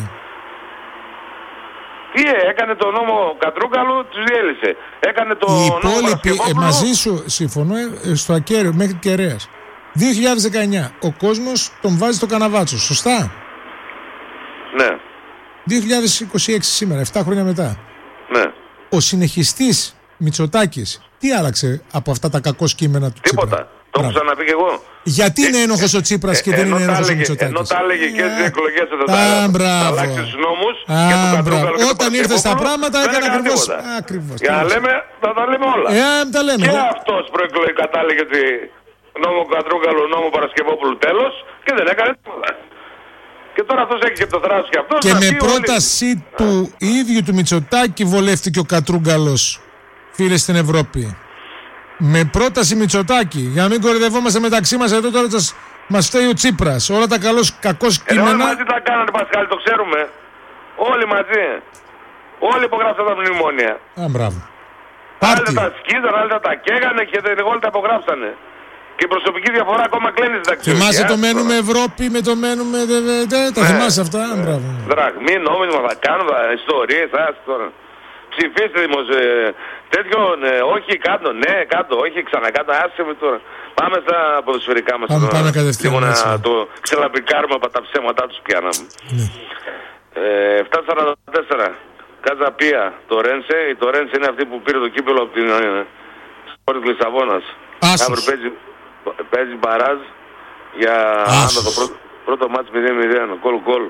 Τι ε, έκανε το νόμο Κατρούγκαλου, τους διέλυσε. Έκανε το Οι νόμο υπόλοιποι, ε, μαζί σου συμφωνώ, ε, στο ακέραιο μέχρι κεραίας. δύο χιλιάδες δεκαεννιά. Ο κόσμος τον βάζει στο καναβάτσο, σωστά. Ναι. δύο χιλιάδες είκοσι έξι σήμερα, επτά χρόνια μετά. Ναι. Ο συνεχιστής Μητσοτάκης, τι άλλαξε από αυτά τα κακό κείμενα του Τίποτα. Τσίπρα? Το έχω ξαναπεί και εγώ. Γιατί είναι ένοχος ο Τσίπρας και δεν είναι ένοχος ο Μητσοτάκης? Ενώ τα έλεγε και στις εκλογές εδώ τα αλλάξει τους νόμους και του Κατρούγκαλου. Όταν ήρθε στα πράγματα έκανε ακριβώς. Για να λέμε, θα τα λέμε όλα. τα λέμε. Και αυτός προεκλογικά τα έλεγε ότι νόμο Κατρούγκαλου, νόμο Παρασκευόπουλου τέλος και δεν έκανε τίποτα. Και τώρα αυτός έχει και το θράσος και αυτός. Και με πρόταση όλοι... του ίδιου του Μητσοτάκη βολεύτηκε ο Κατρούγκαλος, φίλε, στην Ευρώπη. Με πρόταση Μητσοτάκη. Για να μην κορυδευόμαστε μεταξύ μας εδώ τώρα, μας φταίει ο Τσίπρας. Όλα τα καλώς, κακώς κείμενα. Όλοι μαζί τα κάνανε, Πασχάλη, το ξέρουμε. Όλοι μαζί. Όλοι υπογράψαν τα μνημόνια. Α, μπράβο. Άλλοι τα σκίζαν, άλλοι τα καίγανε και όλοι τα υπογράψανε. Και η προσωπική διαφορά ακόμα κλείνει στην ταξίδια. Θυμάσαι το μένουμε Ευρώπη με το μένουμε. Δε, δε, δε, τα ναι, θυμάσαι αυτά. Ναι. Μπράβο. Δραγμή, νόμισμα θα κάνουν, ιστορίες, άσαι τώρα. Ψηφίστε δημοσιο... τέτοιο, ναι, όχι κάτω, ναι, κάτω, όχι ξανακάτω, άσε με τώρα. Πάμε στα ποδοσφαιρικά μας. Πάμε, πάμε κατευθείαν. Λίγο να το ξελαπικάρουμε από τα ψέματά τους πιάναμε. Ναι. Ε, επτά σαράντα τέσσερα. Καζαπία, το Ρένσε. Το Ρένσε είναι αυτή που πήρε το κύπελο από την Σπορ της Λισαβόνας. Αύριο παίζει, παίζει μπαράζ για άνω το πρώτο, πρώτο μάτς μηδέν μηδέν. Κολ κολ.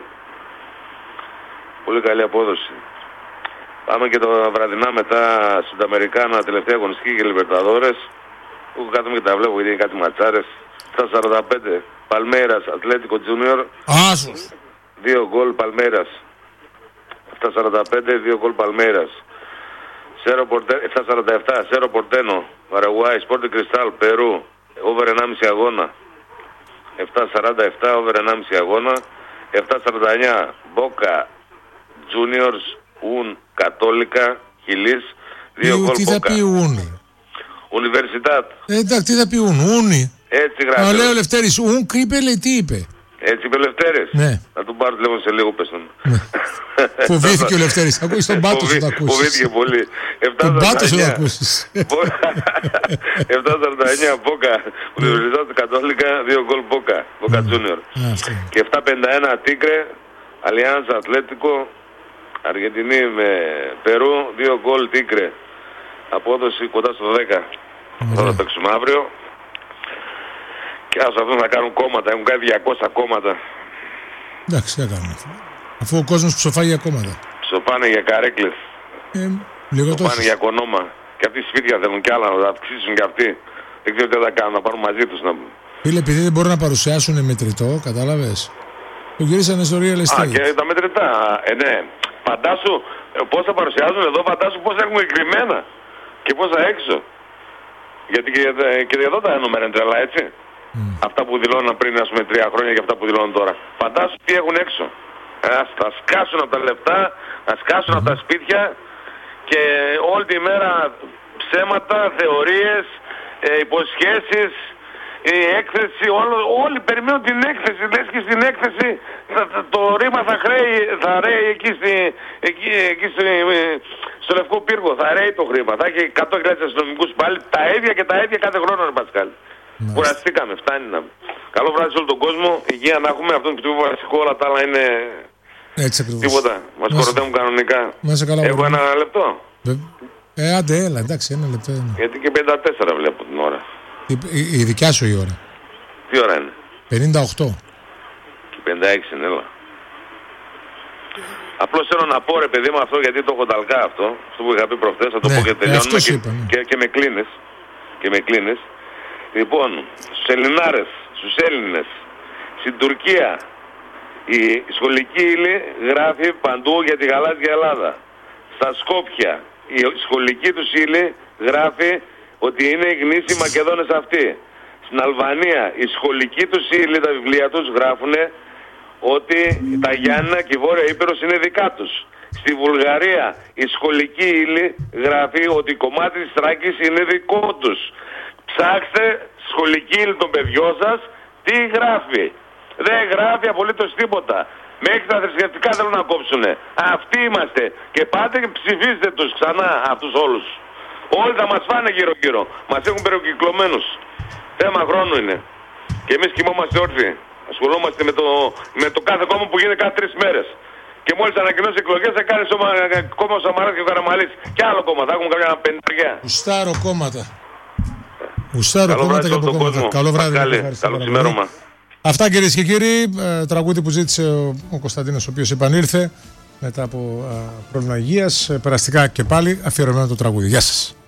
Πολύ καλή απόδοση. Πάμε και το βραδινά μετά Συνταμερικάνα, τελευταία αγωνιστική και Λιμπερταδόρες. Που κάθομαι και τα βλέπω γιατί είναι κάτι ματσάρες. επτά σαράντα πέντε. Παλμέιρας, Ατλέτικο Τζούνιορ. Άσος. Δύο γκολ Παλμέιρας. επτά σαράντα πέντε, δύο γκολ Παλμέιρας. επτά σαράντα επτά, Σέρο Πορτένο, Παραγουάη, Σπόρτι Κριστάλ, Περού. Over ενάμιση αγώνα. επτά σαράντα επτά, over ενάμιση αγώνα. επτά σαράντα εννιά, Μπόκα Juniors, Ουν, Κατόλικα, Χιλής, δύο γκολ Μπόκα. Τι θα πει Ουν? Ουνιβερσιτάτ. Ε, εντάξει, τι θα πει Ουν, Ούνι. Έτσι γράφει. Να λέει ο Λευτέρης, Ουν είπε, λέει, τι είπε? Έτσι είπε ο Λευτέρης. Ναι. Θα του πάρω τηλέφωνο σε λίγο, πες τον. Φοβήθηκε ο Λευτέρης. Ακούεις τον πάτο σου θα ακούσεις. Φοβήθηκε πολύ. Τον πάτο σου θα ακούσεις. επτά σαράντα εννιά Μπόκα, Ουνιβερσιτάτ Κατόλικα, δύο γκολ Μπόκα, Μπόκα Junior. Και επτά πενήντα ένα Τίγκρε, Αλιάνσα Ατλέτικο, Αργεντινή με Περού, δύο γκολ Τίγκρε. Απόδοση κοντά στο δέκα. Θα το παίξουμε αύριο. Και ας αυτούς να κάνουν κόμματα, έχουν κάνει διακόσια κόμματα. Εντάξει, τι κάνουν αυτό. Αφού ο κόσμος ψοφάει για κόμματα. Ψοφάνε για καρέκλες. Ε, λίγο τόσο. Ψοφάνε για κονόμα. Και αυτοί σπίτια θέλουν κι άλλα να τα αυξήσουν κι αυτοί. Δεν ξέρω τι θα κάνουν, να πάρουν μαζί τους. Να... Φίλε, επειδή δεν μπορούν να παρουσιάσουν μετρητό, κατάλαβες. Το γυρίσανε στο real estate. Α, και τα μετρητά. Ε, ναι. Φαντάσου πώς θα παρουσιάζουν εδώ, φαντάσου πώς έχουμε εγκριμένα. Και πώς θα έξω. Γιατί και, και εδώ τα νούμερα είναι τρελά, έτσι. Mm. Αυτά που δηλώναν πριν, ας πούμε, τρία χρόνια και αυτά που δηλώνουν τώρα. Φαντάσου τι έχουν έξω. Ας τα σκάσουν από τα λεφτά, να σκάσουν mm. από τα σπίτια και όλη τη μέρα ψέματα, θεωρίες, ε, υποσχέσεις, η έκθεση, όλο, όλοι περιμένουν την έκθεση. Λες και στην έκθεση θα, θα, το ρήμα θα, χρέει, θα ρέει εκεί, στη, εκεί, εκεί στη, στο Λευκό Πύργο. Θα ρέει το χρήμα. Θα έχει εκατό χιλιάδες αστυνομικούς πάλι τα ίδια και τα ίδια κάθε χρόνο, ρε Πασκάλη. Κουραστήκαμε, φτάνει να. Καλό βράδυ σε όλο τον κόσμο. Υγεία να έχουμε. Αυτό είναι το πιο βασικό. Όλα τα άλλα είναι. Έτσι ακριβώς. Τίποτα. Μας κοροϊδεύουν κανονικά. Καλά, έχω ένα λεπτό. Ε, άντε, έλα, εντάξει, ένα λεπτό. Είναι. Γιατί και πενήντα τέσσερα βλέπω την ώρα. Η, η, η δικιά σου η ώρα. Τι ώρα είναι? πενήντα οκτώ. Και πενήντα έξι είναι, έλα. Απλώς θέλω να πω, ρε παιδί μου, αυτό γιατί το έχω ταλκά αυτό. Αυτό που είχα πει προχθές, θα το ναι, πω και τελειώνουμε. Και, είπα, ναι. και, και με κλείνεις. Και με κλείνεις. Λοιπόν, στους Ελληνάρες, στους Έλληνες, στην Τουρκία, η σχολική ύλη γράφει παντού για τη γαλάζια Ελλάδα. Στα Σκόπια, η σχολική τους ύλη γράφει ότι είναι οι γνήσιοι Μακεδόνες αυτοί. Στην Αλβανία, η σχολική τους ύλη, τα βιβλία τους γράφουν ότι τα Γιάννηνα και η Βόρεια Ήπειρος είναι δικά τους. Στη Βουλγαρία, η σχολική ύλη γράφει ότι κομμάτι της Θράκης είναι δικό τους. Ψάξτε σχολική ύλη των παιδιών σας, τι γράφει. Δεν γράφει απολύτως τίποτα. Μέχρι τα θρησκευτικά θέλουν να κόψουνε. Αυτοί είμαστε. Και πάτε και ψηφίστε τους ξανά αυτούς όλους. Όλοι θα μας φάνε γύρω γύρω. Μας έχουν περικυκλωμένους. Θέμα χρόνου είναι. Και εμείς κοιμόμαστε όρθιοι. Ασχολούμαστε με το, με το κάθε κόμμα που γίνεται κάθε τρεις μέρες. Και μόλις ανακοινώσει εκλογές θα κάνει σωμα, κόμμα ο Σαμαράς και ο Καραμαλής. Και άλλο κόμμα. Θα έχουμε κάποια πενταριά. Ουστάρω κόμματα. Ουστάρω κόμματα και από κόμματα. Καλό βράδυ. Καλό ξημέρωμα. Αυτά, κυρίες και κύριοι, τραγούδι που ζήτησε ο, ο Κωνσταντίνος, ο οποίος επανήλθε μετά από α, πρόβλημα υγείας. Περαστικά και πάλι αφιερωμένο το τραγούδι. Γεια σας.